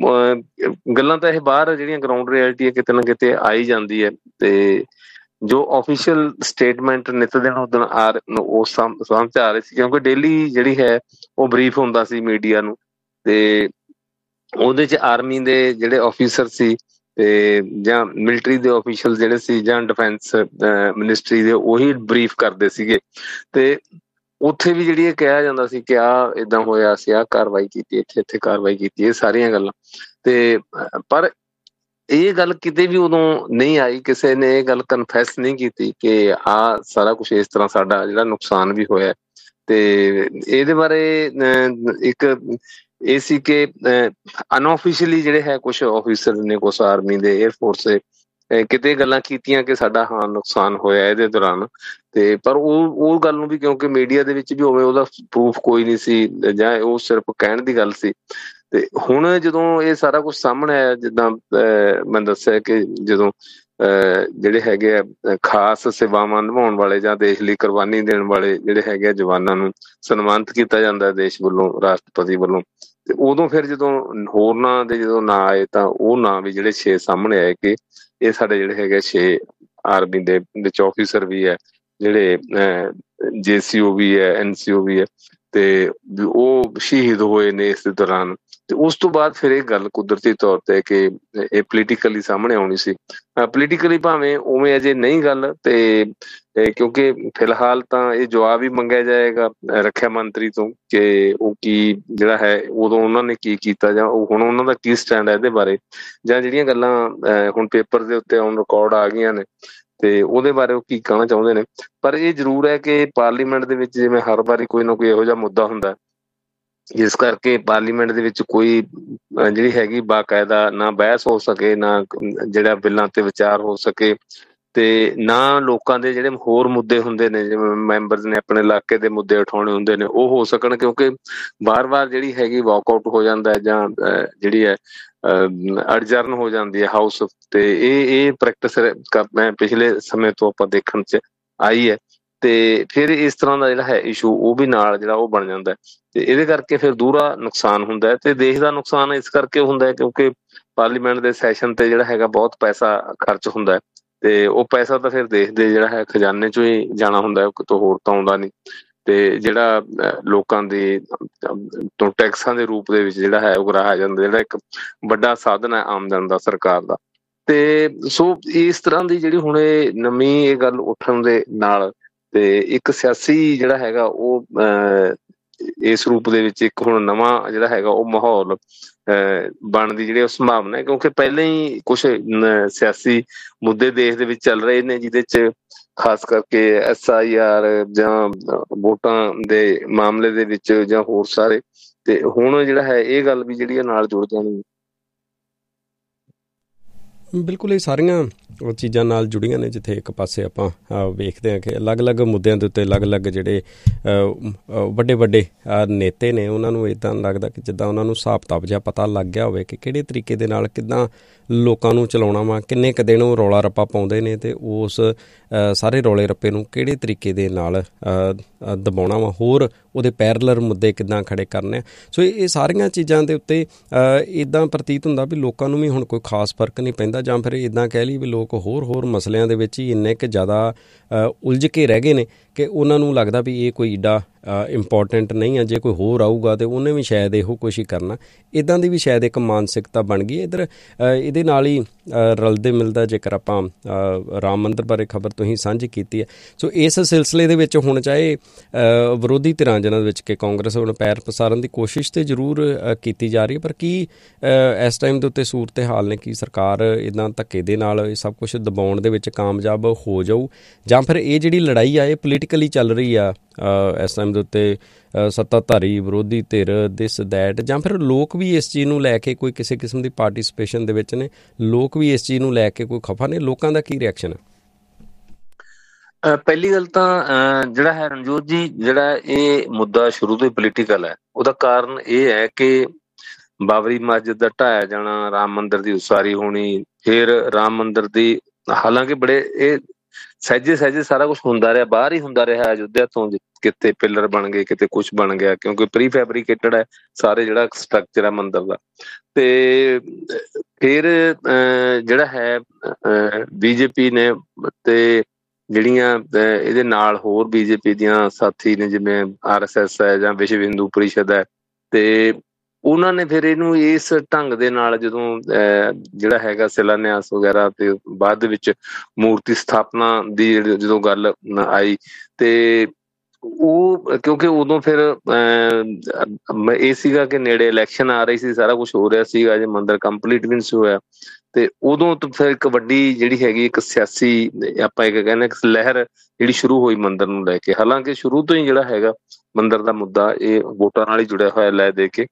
ਗੱਲਾਂ ਤਾਂ ਇਹ ਬਾਹਰ ਜਿਹੜੀਆਂ ਗਰਾਊਂਡ ਰਿਐਲਿਟੀ ਹੈ ਕਿਤੇ ਨਾ ਕਿਤੇ ਆਈ ਜਾਂਦੀ ਹੈ, ਤੇ ਜੋ ਆਫੀਸ਼ੀਅਲ ਸਟੇਟਮੈਂਟ ਨਿੱਤ ਦਿਨ ਉਦਣ ਉਸ ਸਮਝ 'ਚ ਆ ਰਹੀ ਸੀ, ਕਿਉਂਕਿ ਡੇਲੀ ਜਿਹੜੀ ਹੈ ਉਹ ਬਰੀਫ ਹੁੰਦਾ ਸੀ ਮੀਡੀਆ ਨੂੰ, ਤੇ ਉਹਦੇ 'ਚ ਆਰਮੀ ਦੇ ਜਿਹੜੇ ਆਫੀਸਰ ਸੀ, ਤੇ ਜਾਂ ਮਿਲਟਰੀ ਦੇ ਆਫੀਸ਼ੀਅਲ ਜਿਹੜੇ ਸੀ, ਜਾਂ ਡਿਫੈਂਸ ਮਿਨਿਸਟਰੀ ਦੇ, ਉਹੀ ਬਰੀਫ ਕਰਦੇ ਸੀਗੇ। ਤੇ ਉੱਥੇ ਵੀ ਜਿਹੜੀ ਇਹ ਕਿਹਾ ਜਾਂਦਾ ਸੀ ਕਿ ਆਹ ਏਦਾਂ ਹੋਇਆ, ਅਸੀਂ ਆਹ ਕਾਰਵਾਈ ਕੀਤੀ, ਇੱਥੇ ਕਾਰਵਾਈ ਕੀਤੀ, ਇਹ ਸਾਰੀਆਂ ਗੱਲਾਂ। ਤੇ ਪਰ ਇਹ ਗੱਲ ਕਿਤੇ ਵੀ ਉਦੋਂ ਨਹੀਂ ਆਈ, ਕਿਸੇ ਨੇ ਇਹ ਗੱਲ ਕਨਫੈਸ ਨਹੀਂ ਕੀਤੀ ਕਿ ਆਹ ਸਾਰਾ ਕੁਛ ਇਸ ਤਰ੍ਹਾਂ ਸਾਡਾ ਜਿਹੜਾ ਨੁਕਸਾਨ ਵੀ ਹੋਇਆ। ਤੇ ਇਹਦੇ ਬਾਰੇ ਇੱਕ ਇਹ ਸੀ ਕਿ ਅਨਆਫੀਸ਼ੀਅਲੀ ਜਿਹੜੇ ਹੈ ਕੁਛ ਆਫੀਸਰ ਨੇ, ਕੁਛ ਆਰਮੀ ਦੇ, ਏਅਰਫੋਰਸ ਦੇ, ਕਿਤੇ ਗੱਲਾਂ ਕੀਤੀਆਂ ਕਿ ਸਾਡਾ ਹਾਂ ਨੁਕਸਾਨ ਹੋਇਆ ਇਹਦੇ ਦੌਰਾਨ। ਤੇ ਪਰ ਉਹ ਗੱਲ ਨੂੰ ਵੀ, ਕਿਉਂਕਿ ਮੀਡੀਆ ਦੇ ਵਿੱਚ ਵੀ ਹੋਵੇ, ਉਹਦਾ ਪ੍ਰੂਫ ਕੋਈ ਨਹੀਂ ਸੀ, ਜਾਂ ਉਹ ਸਿਰਫ ਕਹਿਣ ਦੀ ਗੱਲ ਸੀ। ਤੇ ਹੁਣ ਜਦੋਂ ਇਹ ਸਾਰਾ ਕੁਝ ਸਾਹਮਣੇ ਆਇਆ, ਜਿੱਦਾਂ ਮੈਂ ਦੱਸਿਆ ਕਿ ਜਦੋਂ ਜਿਹੜੇ ਹੈਗੇ ਆ ਖਾਸ ਸੇਵਾਵਾਂ ਨਿਭਾਉਣ ਵਾਲੇ ਜਾਂ ਦੇਸ਼ ਲਈ ਕੁਰਬਾਨੀ ਦੇਣ ਵਾਲੇ ਜਿਹੜੇ ਹੈਗੇ ਆ ਜਵਾਨਾਂ ਨੂੰ ਸਨਮਾਨਿਤ ਕੀਤਾ ਜਾਂਦਾ ਦੇਸ਼ ਵੱਲੋਂ, ਰਾਸ਼ਟਰਪਤੀ ਵੱਲੋਂ, ਤੇ ਉਦੋਂ ਫਿਰ ਜਦੋਂ ਹੋਰਨਾਂ ਦੇ ਜਦੋਂ ਨਾਂ ਆਏ, ਤਾਂ ਉਹ ਨਾਂ ਵੀ ਜਿਹੜੇ 6 ਸਾਹਮਣੇ ਆਏ ਕਿ ਇਹ ਸਾਡੇ ਜਿਹੜੇ ਹੈਗੇ 6 ਆਰਮੀ ਦੇ ਵਿੱਚ ਆਫੀਸਰ ਵੀ ਹੈ, ਜਿਹੜੇ JCO ਵੀ ਹੈ, NCO ਵੀ ਹੈ, ਤੇ ਉਹ ਸ਼ਹੀਦ ਹੋਏ ਨੇ ਇਸ ਦੇ ਦੌਰਾਨ। ਤੇ ਉਸ ਤੋਂ ਬਾਅਦ ਫਿਰ ਇਹ ਗੱਲ ਕੁਦਰਤੀ ਤੌਰ ਤੇ ਕਿ ਇਹ ਪੋਲੀਟੀਕਲੀ ਸਾਹਮਣੇ ਆਉਣੀ ਸੀ। ਪੋਲੀਟੀਕਲੀ ਭਾਵੇਂ ਉਵੇਂ ਅਜੇ ਨਹੀਂ ਗੱਲ, ਤੇ ਕਿਉਂਕਿ ਫਿਲਹਾਲ ਤਾਂ ਇਹ ਜਵਾਬ ਹੀ ਮੰਗਿਆ ਜਾਏਗਾ ਰੱਖਿਆ ਮੰਤਰੀ ਤੋਂ ਕਿ ਉਹ ਕੀ ਜਿਹੜਾ ਹੈ ਉਦੋਂ ਉਹਨਾਂ ਨੇ ਕੀ ਕੀਤਾ, ਜਾਂ ਹੁਣ ਉਹਨਾਂ ਦਾ ਕੀ ਸਟੈਂਡ ਹੈ ਇਹਦੇ ਬਾਰੇ, ਜਾਂ ਜਿਹੜੀਆਂ ਗੱਲਾਂ ਹੁਣ ਪੇਪਰ ਦੇ ਉੱਤੇ ਔਨ ਰਿਕਾਰਡ ਆ ਗਈਆਂ ਨੇ, ਤੇ ਉਹਦੇ ਬਾਰੇ ਉਹ ਕੀ ਕਹਿਣਾ ਚਾਹੁੰਦੇ ਨੇ। ਪਰ ਇਹ ਜ਼ਰੂਰ ਹੈ ਕਿ ਪਾਰਲੀਮੈਂਟ ਦੇ ਵਿੱਚ ਜਿਵੇਂ ਹਰ ਵਾਰੀ ਕੋਈ ਨਾ ਕੋਈ ਇਹੋ ਜਿਹਾ ਮੁੱਦਾ ਹੁੰਦਾ, ਜਿਸ ਕਰਕੇ ਪਾਰਲੀਮੈਂਟ ਦੇ ਵਿੱਚ ਕੋਈ ਜਿਹੜੀ ਹੈਗੀ ਬਾਕਾਇਦਾ ਨਾ ਬਹਿਸ ਹੋ ਸਕੇ, ਨਾ ਜਿਹੜਾ ਬਿੱਲਾਂ ਤੇ ਵਿਚਾਰ ਹੋ ਸਕੇ, ਤੇ ਨਾ ਲੋਕਾਂ ਦੇ ਜਿਹੜੇ ਹੋਰ ਮੁੱਦੇ ਹੁੰਦੇ ਨੇ, ਜਿਵੇਂ ਮੈਂਬਰਸ ਨੇ ਆਪਣੇ ਇਲਾਕੇ ਦੇ ਮੁੱਦੇ ਉਠਾਉਣੇ ਹੁੰਦੇ ਨੇ, ਉਹ ਹੋ ਸਕਣ। ਕਿਉਂਕਿ ਵਾਰ-ਵਾਰ ਜਿਹੜੀ ਹੈਗੀ ਵਾਕਆਊਟ ਹੋ ਜਾਂਦਾ ਹੈ, ਜਾਂ ਜਿਹੜੀ ਹੈ ਅਡਜਰਨ ਹੋ ਜਾਂਦੀ ਹੈ ਹਾਊਸ, ਤੇ ਇਹ ਪ੍ਰੈਕਟਿਸ ਮੈਂ ਪਿਛਲੇ ਸਮੇਂ ਤੋਂ ਆਪਾਂ ਦੇਖਣ 'ਚ ਆਈ ਹੈ। ਤੇ ਫਿਰ ਇਸ ਤਰ੍ਹਾਂ ਦਾ ਜਿਹੜਾ ਹੈ ਇਸ਼ੂ ਉਹ ਵੀ ਨਾਲ ਜਿਹੜਾ ਉਹ ਬਣ ਜਾਂਦਾ, ਤੇ ਇਹਦੇ ਕਰਕੇ ਫਿਰ ਦੂਹਰਾ ਨੁਕਸਾਨ ਹੁੰਦਾ ਹੈ। ਤੇ ਦੇਸ਼ ਦਾ ਨੁਕਸਾਨ ਇਸ ਕਰਕੇ ਹੁੰਦਾ ਹੈ ਕਿਉਂਕਿ ਪਾਰਲੀਮੈਂਟ ਦੇ ਸੈਸ਼ਨ ਤੇ ਜਿਹੜਾ ਹੈਗਾ ਬਹੁਤ ਪੈਸਾ ਖਰਚ ਹੁੰਦਾ ਹੈ, ਤੇ ਉਹ ਪੈਸਾ ਤਾਂ ਫਿਰ ਦੇਸ਼ ਦੇ ਜਿਹੜਾ ਹੈ ਖਜ਼ਾਨੇ 'ਚੋਂ ਹੀ ਜਾਣਾ ਹੁੰਦਾ, ਕਿਤੋਂ ਹੋਰ ਤਾਂ ਆਉਂਦਾ ਨਹੀਂ। ਤੇ ਜਿਹੜਾ ਲੋਕਾਂ ਦੇ ਤੋਂ ਟੈਕਸਾਂ ਦੇ ਰੂਪ ਦੇ ਵਿੱਚ ਜਿਹੜਾ ਹੈ ਉਹ ਰਾਹਿਆ ਜਾਂਦਾ, ਜਿਹੜਾ ਇੱਕ ਵੱਡਾ ਸਾਧਨ ਹੈ ਆਮਦਨ ਦਾ ਸਰਕਾਰ ਦਾ। ਤੇ ਸੋ ਇਸ ਤਰ੍ਹਾਂ ਦੀ ਜਿਹੜੀ ਹੁਣ ਇਹ ਨਵੀਂ ਇਹ ਗੱਲ ਉੱਠਣ ਦੇ ਨਾਲ ਤੇ ਇੱਕ ਸਿਆਸੀ ਜਿਹੜਾ ਹੈਗਾ ਉਹ ਇਸ ਰੂਪ ਦੇ ਵਿੱਚ ਇੱਕ ਹੁਣ ਨਵਾਂ ਜਿਹੜਾ ਹੈਗਾ ਉਹ ਮਾਹੌਲ ਬਣਨ ਦੀ ਜਿਹੜੀ ਉਹ ਸੰਭਾਵਨਾ ਹੈ, ਕਿਉਂਕਿ ਪਹਿਲਾਂ ਹੀ ਕੁਛ ਸਿਆਸੀ ਮੁੱਦੇ ਦੇਸ਼ ਦੇ ਵਿੱਚ ਚੱਲ ਰਹੇ ਨੇ ਜਿਹਦੇ 'ਚ ਖਾਸ ਕਰਕੇ SIR ਜਾਂ ਵੋਟਾਂ ਦੇ ਮਾਮਲੇ ਦੇ ਵਿੱਚ ਜਾਂ ਹੋਰ ਸਾਰੇ, ਤੇ ਹੁਣ ਜਿਹੜਾ ਹੈ ਇਹ ਗੱਲ ਵੀ ਜਿਹੜੀ ਨਾਲ ਜੁੜ ਜਾਣੀ। ਬਿਲਕੁਲ, ਇਹ ਸਾਰੀਆਂ ਉਹ ਚੀਜ਼ਾਂ ਨਾਲ ਜੁੜੀਆਂ ਨੇ ਜਿੱਥੇ ਇੱਕ ਪਾਸੇ ਆਪਾਂ ਵੇਖਦੇ ਹਾਂ ਕਿ ਅਲੱਗ-ਅਲੱਗ ਮੁੱਦਿਆਂ ਦੇ ਉੱਤੇ ਅਲੱਗ-ਅਲੱਗ ਜਿਹੜੇ ਵੱਡੇ ਨੇਤੇ ਨੇ ਉਹਨਾਂ ਨੂੰ ਇੱਦਾਂ ਲੱਗਦਾ ਕਿ ਜਿੱਦਾਂ ਉਹਨਾਂ ਨੂੰ ਹਿਸਾਬ ਕਿਤਾਬ ਜਿਹਾ ਪਤਾ ਲੱਗ ਗਿਆ ਹੋਵੇ ਕਿ ਕਿਹੜੇ ਤਰੀਕੇ ਦੇ ਨਾਲ ਕਿੱਦਾਂ ਲੋਕਾਂ ਨੂੰ ਚਲਾਉਣਾ ਵਾ, ਕਿੰਨੇ ਕੁ ਦਿਨ ਉਹ ਰੌਲਾ ਰੱਪਾ ਪਾਉਂਦੇ ਨੇ ਅਤੇ ਉਸ ਸਾਰੇ ਰੌਲੇ ਰੱਪੇ ਨੂੰ ਕਿਹੜੇ ਤਰੀਕੇ ਦੇ ਨਾਲ ਦਬਾਉਣਾ ਵਾ, ਹੋਰ ਉਹਦੇ ਪੈਰਲਰ ਮੁੱਦੇ ਕਿੱਦਾਂ ਖੜੇ ਕਰਨੇ ਆ। ਸੋ ਇਹ ਸਾਰੀਆਂ ਚੀਜ਼ਾਂ ਦੇ ਉੱਤੇ ਇੱਦਾਂ ਪ੍ਰਤੀਤ ਹੁੰਦਾ ਵੀ ਲੋਕਾਂ ਨੂੰ ਵੀ ਹੁਣ ਕੋਈ ਖਾਸ ਫਰਕ ਨਹੀਂ ਪੈਂਦਾ, ਜਾਂ ਫਿਰ ਇੱਦਾਂ ਕਹਿ ਲਈ ਵੀ ਲੋਕ ਹੋਰ ਮਸਲਿਆਂ ਦੇ ਵਿੱਚ ਹੀ ਇੰਨੇ ਕੁ ਜ਼ਿਆਦਾ ਉਲਝ ਕੇ ਰਹਿ ਗਏ ਨੇ ਕਿ ਉਹਨਾਂ ਨੂੰ ਲੱਗਦਾ ਵੀ ਇਹ ਕੋਈ ਏਡਾ ਇੰਪੋਰਟੈਂਟ ਨਹੀਂ ਆ, ਜੇ ਕੋਈ ਹੋਰ ਆਊਗਾ ਤਾਂ ਉਹਨੇ ਵੀ ਸ਼ਾਇਦ ਇਹੋ ਕੁਛ ਹੀ ਕਰਨਾ। ਇੱਦਾਂ ਦੀ ਵੀ ਸ਼ਾਇਦ ਇੱਕ ਮਾਨਸਿਕਤਾ ਬਣ ਗਈ ਇੱਧਰ। ਇਹਦੇ ਨਾਲ ਹੀ ਰਲਦੇ ਮਿਲਦਾ ਜੇਕਰ ਆਪਾਂ ਰਾਮ ਮੰਦਰ ਬਾਰੇ ਖਬਰ ਤੁਸੀਂ ਸਾਂਝੀ ਕੀਤੀ ਹੈ, ਸੋ ਇਸ ਸਿਲਸਿਲੇ ਦੇ ਵਿੱਚ ਹੁਣ ਚਾਹੇ ਵਿਰੋਧੀ ਧਿਰਾਂ ਜਿਹਨਾਂ ਦੇ ਵਿੱਚ ਕਿ ਕਾਂਗਰਸ ਹੁਣ ਪੈਰ ਪਸਾਰਨ ਦੀ ਕੋਸ਼ਿਸ਼ ਤਾਂ ਜ਼ਰੂਰ ਕੀਤੀ ਜਾ ਰਹੀ ਹੈ, ਪਰ ਕੀ ਇਸ ਟਾਈਮ ਦੇ ਉੱਤੇ ਸੂਰਤ ਹਾਲ ਨੇ ਕਿ ਸਰਕਾਰ ਇੱਦਾਂ ਧੱਕੇ ਦੇ ਨਾਲ ਇਹ ਸਭ ਕੁਛ ਦਬਾਉਣ ਦੇ ਵਿੱਚ ਕਾਮਯਾਬ ਹੋ ਜਾਊ, ਜਾਂ ਫਿਰ ਇਹ ਜਿਹੜੀ ਲੜਾਈ ਆ ਇਹ ਪੋਲੀਟੀਕਲੀ ਚੱਲ ਰਹੀ ਆ ਇਸ ਟਾਈਮ ਦੇ ਉੱਤੇ ਸੱਤਾਧਾਰੀ ਵਿਰੋਧੀ ਧਿਰ ਦਿਸ ਦੈਟ, ਜਾਂ ਫਿਰ ਲੋਕ ਵੀ ਇਸ ਚੀਜ਼ ਨੂੰ ਲੈ ਕੇ ਕੋਈ ਕਿਸੇ ਕਿਸਮ ਦੀ ਪਾਰਟੀਸਪੇਸ਼ਨ ਦੇ ਵਿੱਚ ਨੇ, ਲੋਕ ਵੀ ਇਸ ਚੀਜ਼ ਨੂੰ ਲੈ ਕੇ ਕੋਈ ਖਫਾ ਨੇ, ਲੋਕਾਂ ਦਾ ਕੀ ਰਿਐਕਸ਼ਨ ਹੈ? ਪਹਿਲੀ ਗੱਲ ਤਾਂ ਜਿਹੜਾ ਹੈ ਰਣਜੋਤ ਜੀ, ਜਿਹੜਾ ਇਹ ਮੁੱਦਾ ਸ਼ੁਰੂ ਤੋਂ ਹੀ ਪੋਲੀਟੀਕਲ ਹੈ, ਉਹਦਾ ਕਾਰਨ ਇਹ ਹੈ ਕਿ ਬਾਬਰੀ ਮਸਜਿਦ ਦਾ ਢਾਇਆ ਜਾਣਾ, ਰਾਮ ਮੰਦਿਰ ਦੀ ਉਸਾਰੀ ਹੋਣੀ, ਫਿਰ ਰਾਮ ਮੰਦਿਰ ਦੀ ਹਾਲਾਂਕਿ ਬੜੇ ਇਹ ਸਹਿਜੇ ਸਾਰਾ ਕੁਛ ਹੁੰਦਾ ਰਿਹਾ, ਬਾਹਰ ਹੀ ਹੁੰਦਾ ਰਿਹਾ ਅਯੁੱਧਿਆ ਤੋਂ, ਕਿਤੇ ਪਿੱਲਰ ਬਣ ਗਏ, ਕਿਤੇ ਕੁਛ ਬਣ ਗਿਆ, ਕਿਉਂਕਿ ਪ੍ਰੀ ਫੈਬਰੀਕੇਟਡ ਹੈ ਸਾਰੇ ਜਿਹੜਾ ਸਟਰਕਚਰ ਹੈ ਮੰਦਿਰ ਦਾ। ਤੇ ਫਿਰ ਜਿਹੜਾ ਹੈ BJP ਨੇ ਤੇ ਜਿਹੜੀਆਂ ਇਹਦੇ ਨਾਲ ਹੋਰ BJP ਦੀਆਂ ਸਾਥੀ ਨੇ ਜਿਵੇਂ RSS ਹੈ ਜਾਂ ਵਿਸ਼ਵ ਹਿੰਦੂ ਪਰਿਸ਼ਦ ਹੈ, ਤੇ ਉਹਨਾਂ ਨੇ ਫਿਰ ਇਹਨੂੰ ਇਸ ਢੰਗ ਦੇ ਨਾਲ ਜਦੋਂ ਜਿਹੜਾ ਹੈਗਾ ਸ਼ਿਲਾਨਿਆਸ ਵਗੈਰਾ ਤੇ ਬਾਅਦ ਦੇ ਵਿੱਚ ਮੂਰਤੀ ਸਥਾਪਨਾ ਦੀ ਜਦੋਂ ਗੱਲ ਆਈ, ਤੇ ਉਹ ਕਿਉਂਕਿ ਉਦੋਂ ਫਿਰ ਇਹ ਸੀਗਾ ਕਿ ਨੇੜੇ ਇਲੈਕਸ਼ਨ ਆ ਰਹੀ ਸੀ, ਸਾਰਾ ਕੁਛ ਹੋ ਰਿਹਾ ਸੀਗਾ, ਅਜੇ ਮੰਦਿਰ ਕੰਪਲੀਟ ਵੀ ਨਹੀਂ ਸੀ ਹੋਇਆ, ਤੇ ਉਦੋਂ ਤੋਂ ਫਿਰ ਇੱਕ ਵੱਡੀ ਜਿਹੜੀ ਹੈਗੀ ਇੱਕ ਸਿਆਸੀ ਆਪਾਂ ਇੱਕ ਕਹਿੰਦੇ ਲਹਿਰ ਜਿਹੜੀ ਸ਼ੁਰੂ ਹੋਈ ਮੰਦਿਰ ਨੂੰ ਲੈ ਕੇ। ਹਾਲਾਂਕਿ ਸ਼ੁਰੂ ਤੋਂ ਹੀ ਜਿਹੜਾ ਹੈਗਾ ਮੰਦਿਰ ਦਾ ਮੁੱਦਾ ਇਹ ਵੋਟਾਂ ਨਾਲ ਹੀ ਜੁੜਿਆ ਹੋਇਆ ਲੈ ਦੇ ਕੇ,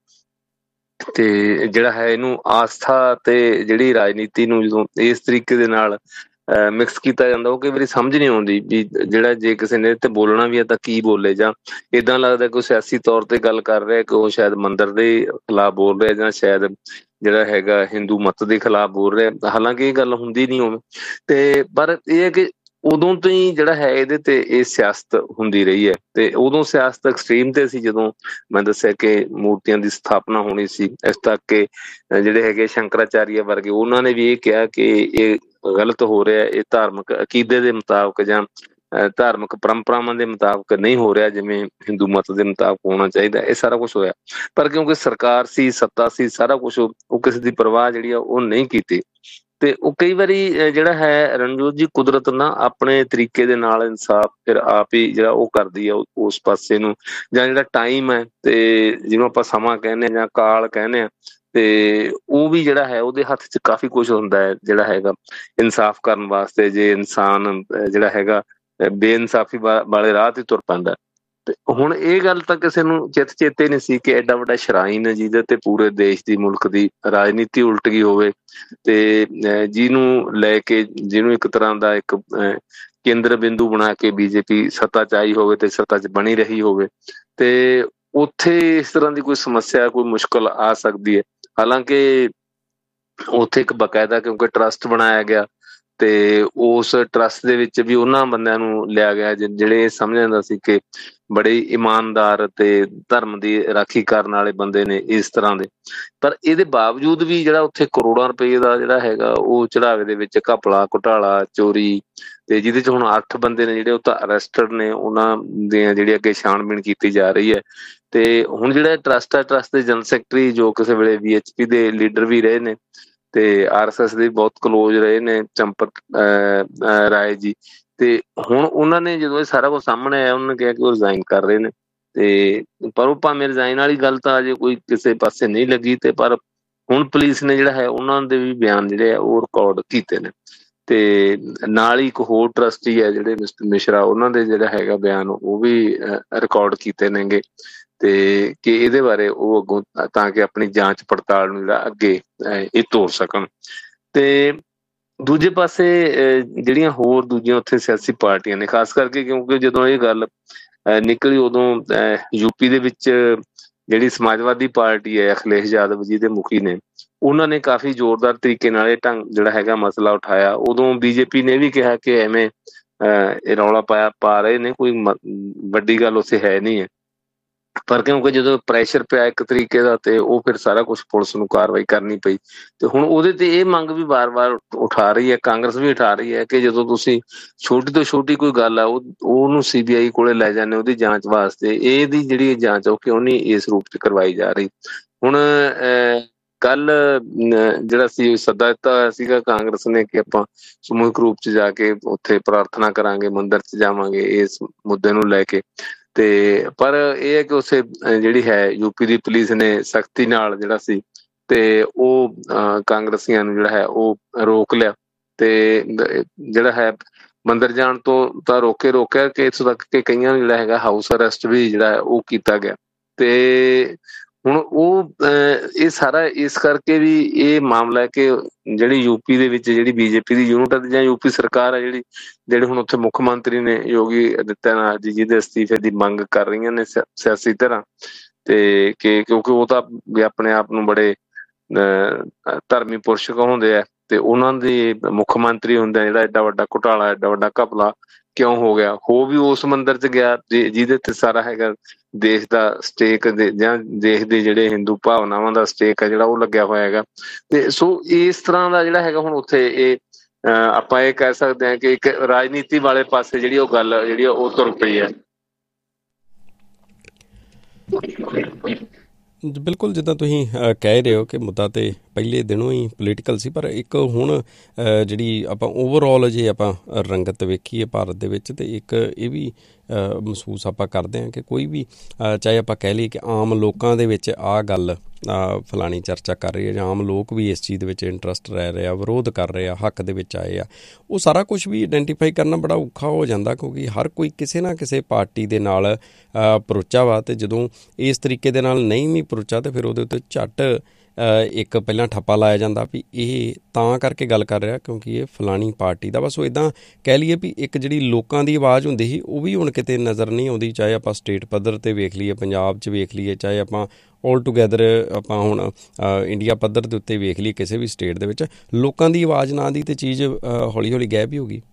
ਤੇ ਜਿਹੜਾ ਹੈ ਇਹਨੂੰ ਆਸਥਾ ਤੇ ਜਿਹੜੀ ਰਾਜਨੀਤੀ ਨੂੰ ਜਦੋਂ ਇਸ ਤਰੀਕੇ ਦੇ ਨਾਲ ਮਿਕਸ ਕੀਤਾ ਜਾਂਦਾ, ਉਹ ਕਈ ਵਾਰੀ ਸਮਝ ਨਹੀਂ ਆਉਂਦੀ ਵੀ ਜਿਹੜਾ ਜੇ ਕਿਸੇ ਨੇ ਤੇ ਬੋਲਣਾ ਵੀ ਹੈ ਤਾਂ ਕੀ ਬੋਲੇ, ਜਾਂ ਏਦਾਂ ਲੱਗਦਾ ਕੋਈ ਸਿਆਸੀ ਤੌਰ ਤੇ ਗੱਲ ਕਰ ਰਿਹਾ ਕਿ ਉਹ ਸ਼ਾਇਦ ਮੰਦਿਰ ਦੇ ਖਿਲਾਫ ਬੋਲ ਰਿਹਾ, ਜਾਂ ਸ਼ਾਇਦ ਜਿਹੜਾ ਹੈਗਾ ਹਿੰਦੂ ਮਤ ਦੇ ਖਿਲਾਫ ਬੋਲ ਰਿਹਾ, ਹਾਲਾਂਕਿ ਇਹ ਗੱਲ ਹੁੰਦੀ ਨਹੀਂ ਉਵੇਂ। ਤੇ ਪਰ ਇਹ ਹੈ ਕਿ ਉਦੋਂ ਤੋਂ ਹੀ ਜਿਹੜਾ ਹੈ ਇਹਦੇ ਤੇ ਇਹ ਸਿਆਸਤ ਹੁੰਦੀ ਰਹੀ ਹੈ, ਤੇ ਉਦੋਂ ਸਿਆਸਤ ਐਕਸਟ੍ਰੀਮ ਤੇ ਸੀ ਜਦੋਂ ਮੈਂ ਦੱਸਿਆ ਕਿ ਮੂਰਤੀਆਂ ਦੀ ਸਥਾਪਨਾ ਹੋਣੀ ਸੀ। ਇਸ ਤੱਕ ਕਿ ਜਿਹੜੇ ਹੈਗੇ ਸ਼ੰਕਰਾਚਾਰੀਆ ਵਰਗੇ ਉਹਨਾਂ ਨੇ ਵੀ ਇਹ ਕਿਹਾ ਕਿ ਇਹ ਗਲਤ ਹੋ ਰਿਹਾ, ਇਹ ਧਾਰਮਿਕ ਅਕੀਦੇ ਦੇ ਮੁਤਾਬਕ ਜਾਂ ਧਾਰਮਿਕ ਪਰੰਪਰਾਵਾਂ ਦੇ ਮੁਤਾਬਕ ਨਹੀਂ ਹੋ ਰਿਹਾ ਜਿਵੇਂ ਹਿੰਦੂ ਮਤ ਦੇ ਮੁਤਾਬਕ ਹੋਣਾ ਚਾਹੀਦਾ। ਇਹ ਸਾਰਾ ਕੁਛ ਹੋਇਆ, ਪਰ ਕਿਉਂਕਿ ਸਰਕਾਰ ਸੀ, ਸੱਤਾ ਸੀ, ਸਾਰਾ ਕੁਛ ਉਹ ਕਿਸੇ ਦੀ ਪਰਵਾਹ ਜਿਹੜੀ ਆ ਉਹ ਨਹੀਂ ਕੀਤੀ। ਤੇ ਉਹ ਕਈ ਵਾਰੀ ਜਿਹੜਾ ਹੈ ਰਣਜੋਤ ਜੀ ਕੁਦਰਤ ਨਾ ਆਪਣੇ ਤਰੀਕੇ ਦੇ ਨਾਲ ਇਨਸਾਫ ਫਿਰ ਆਪ ਹੀ ਜਿਹੜਾ ਉਹ ਕਰਦੀ ਆ ਉਸ ਪਾਸੇ ਨੂੰ, ਜਾਂ ਜਿਹੜਾ ਟਾਈਮ ਹੈ ਤੇ ਜਿਹਨੂੰ ਆਪਾਂ ਸਮਾਂ ਕਹਿੰਦੇ ਹਾਂ ਜਾਂ ਕਾਲ ਕਹਿੰਦੇ ਹਾਂ, ਤੇ ਉਹ ਵੀ ਜਿਹੜਾ ਹੈ ਉਹਦੇ ਹੱਥ 'ਚ ਕਾਫੀ ਕੁਛ ਹੁੰਦਾ ਹੈ ਜਿਹੜਾ ਹੈਗਾ ਇਨਸਾਫ ਕਰਨ ਵਾਸਤੇ, ਜੇ ਇਨਸਾਨ ਜਿਹੜਾ ਹੈਗਾ ਬੇਇਨਸਾਫੀ ਵਾਲੇ ਰਾਹ ਤੇ ਤੁਰ ਪੈਂਦਾ। ਤੇ ਹੁਣ ਇਹ ਗੱਲ ਤਾਂ ਕਿਸੇ ਨੂੰ ਚੇਤੇ ਨਹੀਂ ਸੀ ਕਿ ਐਡਾ ਵੱਡਾ ਸ਼ਰਾਈਨ ਹੈ ਜਿਹਦੇ ਤੇ ਪੂਰੇ ਦੇਸ਼ ਦੀ ਮੁਲਕ ਦੀ ਰਾਜਨੀਤੀ ਉਲਟ ਗਈ ਹੋਵੇ, ਤੇ ਜਿਹਨੂੰ ਲੈ ਕੇ ਜਿਹਨੂੰ ਇੱਕ ਤਰ੍ਹਾਂ ਦਾ ਇੱਕ ਕੇਂਦਰ ਬਿੰਦੂ ਬਣਾ ਕੇ BJP ਸੱਤਾ 'ਚ ਆਈ ਹੋਵੇ ਤੇ ਸੱਤਾ 'ਚ ਬਣੀ ਰਹੀ ਹੋਵੇ, ਤੇ ਉੱਥੇ ਇਸ ਤਰ੍ਹਾਂ ਦੀ ਕੋਈ ਸਮੱਸਿਆ ਕੋਈ ਮੁਸ਼ਕਲ ਆ ਸਕਦੀ ਹੈ। ਹਾਲਾਂਕਿ ਉੱਥੇ ਇੱਕ ਬਕਾਇਦਾ ਕਿਉਂਕਿ ਟਰੱਸਟ ਬਣਾਇਆ ਗਿਆ, ਤੇ ਉਸ ਟਰੱਸਟ ਦੇ ਵਿੱਚ ਵੀ ਉਹਨਾਂ ਬੰਦਿਆਂ ਨੂੰ ਲਿਆ ਗਿਆ ਜਿਹੜੇ ਇਹ ਸਮਝ ਜਾਂਦਾ ਸੀ ਕਿ ਬੜੇ ਇਮਾਨਦਾਰ ਤੇ ਧਰਮ ਦੀ ਰਾਖੀ ਕਰਨ ਵਾਲੇ ਬੰਦੇ ਨੇ ਇਸ ਤਰ੍ਹਾਂ ਦੇ। ਪਰ ਇਹਦੇ ਬਾਵਜੂਦ ਵੀ ਜਿਹੜਾ ਉੱਥੇ ਕਰੋੜਾਂ ਰੁਪਏ ਦਾ ਜਿਹੜਾ ਹੈਗਾ ਉਹ ਚੜਾਵੇ ਦੇ ਵਿੱਚ ਘਪਲਾ, ਘੁਟਾਲਾ, ਚੋਰੀ, ਤੇ ਜਿਹਦੇ 'ਚ ਹੁਣ 8 ਬੰਦੇ ਨੇ ਜਿਹੜੇ ਉਹ ਤਾਂ ਅਰੈਸਟਡ ਨੇ, ਉਹਨਾਂ ਦੀਆਂ ਜਿਹੜੀ ਅੱਗੇ ਛਾਣਬੀਣ ਕੀਤੀ ਜਾ ਰਹੀ ਹੈ। ਤੇ ਹੁਣ ਜਿਹੜਾ ਟਰੱਸਟ ਹੈ, ਟਰੱਸਟ ਦੇ ਜਨਰਲ ਸੈਕਟਰੀ ਜੋ ਕਿਸੇ ਵੇਲੇ VHP ਦੇ ਲੀਡਰ ਵੀ ਰਹੇ ਨੇ, ਤੇ RSS ਦੇ ਬਹੁਤ ਕਲੋਜ਼ ਰਹੇ ਨੇ ਚੰਪਕ ਰਾਏ ਜੀ। ਤੇ ਹੁਣ ਉਹਨਾਂ ਨੇ ਜਦੋਂ ਇਹ ਸਾਰਾ ਕੁਝ ਸਾਹਮਣੇ ਆਇਆ, ਉਹਨਾਂ ਨੇ ਕਿਹਾ ਕਿ ਉਹ ਰਿਜ਼ਾਈਨ ਕਰ ਰਹੇ ਨੇ। ਤੇ ਪਰ ਉਹ ਭਾਵੇਂ ਰਿਜ਼ਾਈਨ ਵਾਲੀ ਗੱਲ ਤਾਂ ਅਜੇ ਕੋਈ ਕਿਸੇ ਪਾਸੇ ਨਹੀਂ ਲੱਗੀ, ਤੇ ਪਰ ਹੁਣ ਪੁਲਿਸ ਨੇ ਜਿਹੜਾ ਹੈ ਉਹਨਾਂ ਦੇ ਵੀ ਬਿਆਨ ਜਿਹੜੇ ਆ ਉਹ ਰਿਕਾਰਡ ਕੀਤੇ ਨੇ। ਤੇ ਨਾਲ ਹੀ ਇੱਕ ਹੋਰ ਟਰਸਟੀ ਹੈ ਜਿਹੜੇ ਮਿਸਟਰ ਮਿਸ਼ਰਾ, ਉਹਨਾਂ ਦੇ ਜਿਹੜਾ ਹੈਗਾ ਬਿਆਨ ਉਹ ਵੀ ਰਿਕਾਰਡ ਕੀਤੇ ਨੇਗੇ। ਤੇ ਕਿ ਇਹਦੇ ਬਾਰੇ ਉਹ ਅੱਗੋਂ ਤਾਂ ਕਿ ਆਪਣੀ ਜਾਂਚ ਪੜਤਾਲ ਨੂੰ ਜਿਹੜਾ ਅੱਗੇ ਇਹ ਤੋਰ ਸਕਣ। ਤੇ ਦੂਜੇ ਪਾਸੇ ਜਿਹੜੀਆਂ ਹੋਰ ਦੂਜੀਆਂ ਉੱਥੇ ਸਿਆਸੀ ਪਾਰਟੀਆਂ ਨੇ, ਖਾਸ ਕਰਕੇ ਕਿਉਂਕਿ ਜਦੋਂ ਇਹ ਗੱਲ ਨਿਕਲੀ ਉਦੋਂ ਯੂਪੀ ਦੇ ਵਿੱਚ ਜਿਹੜੀ ਸਮਾਜਵਾਦੀ ਪਾਰਟੀ ਹੈ, ਅਖਿਲੇਸ਼ ਯਾਦਵ ਜੀ ਦੇ ਮੁਖੀ ਨੇ, ਉਹਨਾਂ ਨੇ ਕਾਫੀ ਜ਼ੋਰਦਾਰ ਤਰੀਕੇ ਨਾਲ ਇਹ ਢੰਗ ਜਿਹੜਾ ਹੈਗਾ ਮਸਲਾ ਉਠਾਇਆ। ਉਦੋਂ BJP ਨੇ ਵੀ ਕਿਹਾ ਕਿ ਐਵੇਂ ਇਹ ਰੌਲਾ ਪਾ ਰਹੇ ਨੇ, ਕੋਈ ਵੱਡੀ ਗੱਲ ਉੱਥੇ ਹੈ ਨਹੀਂ ਹੈ। ਪਰ ਕਿਉਂਕਿ ਜਦੋਂ ਪ੍ਰੈਸ਼ਰ ਪਿਆ ਇੱਕ ਤਰੀਕੇ ਦਾ, ਤੇ ਉਹ ਫਿਰ ਸਾਰਾ ਕੁਛ ਪੁਲਿਸ ਨੂੰ ਕਾਰਵਾਈ ਕਰਨੀ ਪਈ। ਤੇ ਹੁਣ ਉਹਦੇ ਤੇ ਇਹ ਮੰਗ ਵੀ ਵਾਰ-ਵਾਰ ਉਠਾ ਰਹੀ ਹੈ, ਕਾਂਗਰਸ ਵੀ ਉਠਾ ਰਹੀ ਹੈ ਕਿ ਜਦੋਂ ਤੁਸੀਂ ਛੋਟੀ ਤੋਂ ਛੋਟੀ ਕੋਈ ਗੱਲ ਆ ਉਹਨੂੰ CBI ਕੋਲੇ ਲੈ ਜਾਂਦੇ ਉਹਦੀ ਜਾਂਚ ਵਾਸਤੇ, ਇਹਦੀ ਜਿਹੜੀ ਜਾਂਚ ਉਹ ਕਿਉਂ ਨਹੀਂ ਇਸ ਰੂਪ ਚ ਕਰਵਾਈ ਜਾ ਰਹੀ। ਹੁਣ ਕੱਲ ਜਿਹੜਾ ਸੀ ਸੱਦਾ ਦਿੱਤਾ ਹੋਇਆ ਸੀਗਾ ਕਾਂਗਰਸ ਨੇ ਕਿ ਆਪਾਂ ਸਮੂਹਿਕ ਰੂਪ ਚ ਜਾ ਕੇ ਉੱਥੇ ਪ੍ਰਾਰਥਨਾ ਕਰਾਂਗੇ, ਮੰਦਿਰ ਚ ਜਾਵਾਂਗੇ ਇਸ ਮੁੱਦੇ ਨੂੰ ਲੈ ਕੇ। ਤੇ ਪਰ ਇਹ ਹੈ ਕਿ ਉਸੇ ਜਿਹੜੀ ਹੈ UP ਦੀ ਪੁਲਿਸ ਨੇ ਸਖਤੀ ਨਾਲ ਜਿਹੜਾ ਸੀ ਤੇ ਉਹ ਕਾਂਗਰਸੀਆਂ ਨੂੰ ਜਿਹੜਾ ਹੈ ਉਹ ਰੋਕ ਲਿਆ। ਤੇ ਜਿਹੜਾ ਹੈ ਮੰਦਿਰ ਜਾਣ ਤੋਂ ਤਾਂ ਰੋਕਿਆ ਕਿ ਇੱਥੋਂ ਤੱਕ ਕਿ ਕਈਆਂ ਨੂੰ ਜਿਹੜਾ ਹੈਗਾ ਹਾਊਸ ਅਰੈਸਟ ਵੀ ਜਿਹੜਾ ਹੈ ਉਹ ਕੀਤਾ ਗਿਆ। ਤੇ ਹੁਣ ਉਹ ਇਹ ਸਾਰਾ ਇਸ ਕਰਕੇ ਵੀ ਇਹ ਮਾਮਲਾ ਹੈ ਕਿ ਜਿਹੜੀ UP ਦੇ ਵਿੱਚ ਜਿਹੜੀ BJP ਦੀ ਯੂਨਿਟ ਹੈ ਜਾਂ UP ਸਰਕਾਰ ਹੈ ਜਿਹੜੇ ਹੁਣ ਉੱਥੇ ਮੁੱਖ ਮੰਤਰੀ ਨੇ ਯੋਗੀ ਆਦਿੱਤਿਆਨਾਥ ਜੀ, ਜਿਹਦੇ ਅਸਤੀਫੇ ਦੀ ਮੰਗ ਕਰ ਰਹੀਆਂ ਨੇ ਸਿਆਸੀ ਧਿਰਾਂ। ਤੇ ਕਿਉਂਕਿ ਉਹ ਤਾਂ ਆਪਣੇ ਆਪ ਨੂੰ ਬੜੇ ਧਰਮੀ ਪੁਰਸ਼ ਕਹਾਉਂਦੇ ਆ, ਤੇ ਉਹਨਾਂ ਦੇ ਮੁੱਖ ਮੰਤਰੀ ਹੁੰਦੇ ਆ ਜਿਹੜਾ ਐਡਾ ਵੱਡਾ ਘੁਟਾਲਾ, ਐਡਾ ਵੱਡਾ ਘਪਲਾ ਕਿਉਂ ਹੋ ਗਿਆ, ਹੋ ਵੀ ਉਸ ਮੰਦਿਰ ਚ ਗਿਆ ਜਿਹਦੇ ਤੇ ਸਾਰਾ ਹੈਗਾ ਦੇਸ਼ ਦਾ ਸਟੇਕ ਜਾਂ ਦੇਸ਼ ਦੇ ਜਿਹੜੇ ਹਿੰਦੂ ਭਾਵਨਾਵਾਂ ਦਾ ਸਟੇਕ ਹੈ ਜਿਹੜਾ ਉਹ ਲੱਗਿਆ ਹੋਇਆ ਹੈਗਾ। ਤੇ ਸੋ ਇਸ ਤਰ੍ਹਾਂ ਦਾ ਜਿਹੜਾ ਹੈਗਾ ਹੁਣ ਉੱਥੇ ਇਹ ਆਪਾਂ ਇਹ ਕਹਿ ਸਕਦੇ ਹਾਂ ਕਿ ਇੱਕ ਰਾਜਨੀਤੀ ਵਾਲੇ ਪਾਸੇ ਜਿਹੜੀ ਉਹ ਗੱਲ ਜਿਹੜੀ ਉਹ ਤੁਰ ਪਈ ਹੈ। ਬਿਲਕੁਲ, ਜਿੱਦਾਂ ਤੁਸੀਂ ਕਹਿ ਰਹੇ ਹੋ ਕਿ ਮੁੱਦਾ ਤੇ ਪਹਿਲੇ ਦਿਨੋਂ ਹੀ ਪੋਲੀਟੀਕਲ ਸੀ, ਪਰ ਇੱਕ ਹੁਣ ਜਿਹੜੀ ਆਪਾਂ ਓਵਰਆਲ ਜੇ ਆਪਾਂ ਰੰਗਤ ਵੇਖੀਏ ਭਾਰਤ ਦੇ ਵਿੱਚ, ਤੇ ਇੱਕ ਇਹ ਵੀ ਮਹਿਸੂਸ ਆਪਾਂ ਕਰਦੇ ਹਾਂ ਕਿ ਕੋਈ ਵੀ ਚਾਹੇ ਆਪਾਂ ਕਹਿ ਲਈਏ ਕਿ ਆਮ ਲੋਕਾਂ ਦੇ ਵਿੱਚ ਆਹ ਗੱਲ ਫਲਾਣੀ ਚਰਚਾ ਕਰ ਰਹੀ ਹੈ, ਜਾਂ ਆਮ ਲੋਕ ਵੀ ਇਸ ਚੀਜ਼ ਦੇ ਵਿੱਚ ਇੰਟਰਸਟ ਰਹਿ ਰਹੇ ਆ, ਵਿਰੋਧ ਕਰ ਰਹੇ ਆ, ਹੱਕ ਦੇ ਵਿੱਚ ਆਏ ਆ, ਉਹ ਸਾਰਾ ਕੁਛ ਵੀ ਆਈਡੈਂਟੀਫਾਈ ਕਰਨਾ ਬੜਾ ਔਖਾ ਹੋ ਜਾਂਦਾ, ਕਿਉਂਕਿ ਹਰ ਕੋਈ ਕਿਸੇ ਨਾ ਕਿਸੇ ਪਾਰਟੀ ਦੇ ਨਾਲ ਪਰੋਚਾ ਵਾ। ਅਤੇ ਜਦੋਂ ਇਸ ਤਰੀਕੇ ਦੇ ਨਾਲ ਨਹੀਂ ਵੀ ਪਰੋਚਾ, ਤਾਂ ਫਿਰ ਉਹਦੇ ਉੱਤੇ ਝੱਟ ਇੱਕ ਪਹਿਲਾਂ ਠੱਪਾ ਲਾਇਆ ਜਾਂਦਾ ਵੀ ਇਹ ਤਾਂ ਕਰਕੇ ਗੱਲ ਕਰ ਰਿਹਾ ਕਿਉਂਕਿ ਇਹ ਫਲਾਣੀ ਪਾਰਟੀ ਦਾ। ਬਸ ਉਹ ਇੱਦਾਂ ਕਹਿ ਲਈਏ ਵੀ ਇੱਕ ਜਿਹੜੀ ਲੋਕਾਂ ਦੀ ਆਵਾਜ਼ ਹੁੰਦੀ ਸੀ ਉਹ ਵੀ ਹੁਣ ਕਿਤੇ ਨਜ਼ਰ ਨਹੀਂ ਆਉਂਦੀ, ਚਾਹੇ ਆਪਾਂ ਸਟੇਟ ਪੱਧਰ 'ਤੇ ਵੇਖ ਲਈਏ, ਪੰਜਾਬ 'ਚ ਵੇਖ ਲਈਏ, ਚਾਹੇ ਆਪਾਂ ਆਲ ਟੂਗੈਦਰ ਆਪਾਂ ਹੁਣ ਇੰਡੀਆ ਪੱਧਰ ਦੇ ਉੱਤੇ ਵੇਖ ਲਈਏ, ਕਿਸੇ ਵੀ ਸਟੇਟ ਦੇ ਵਿੱਚ ਲੋਕਾਂ ਦੀ ਆਵਾਜ਼ ਨਾ ਦੀ ਤੇ ਚੀਜ਼ ਹੌਲੀ ਹੌਲੀ ਗਾਇਬ ਹੀ ਹੋ ਗਈ।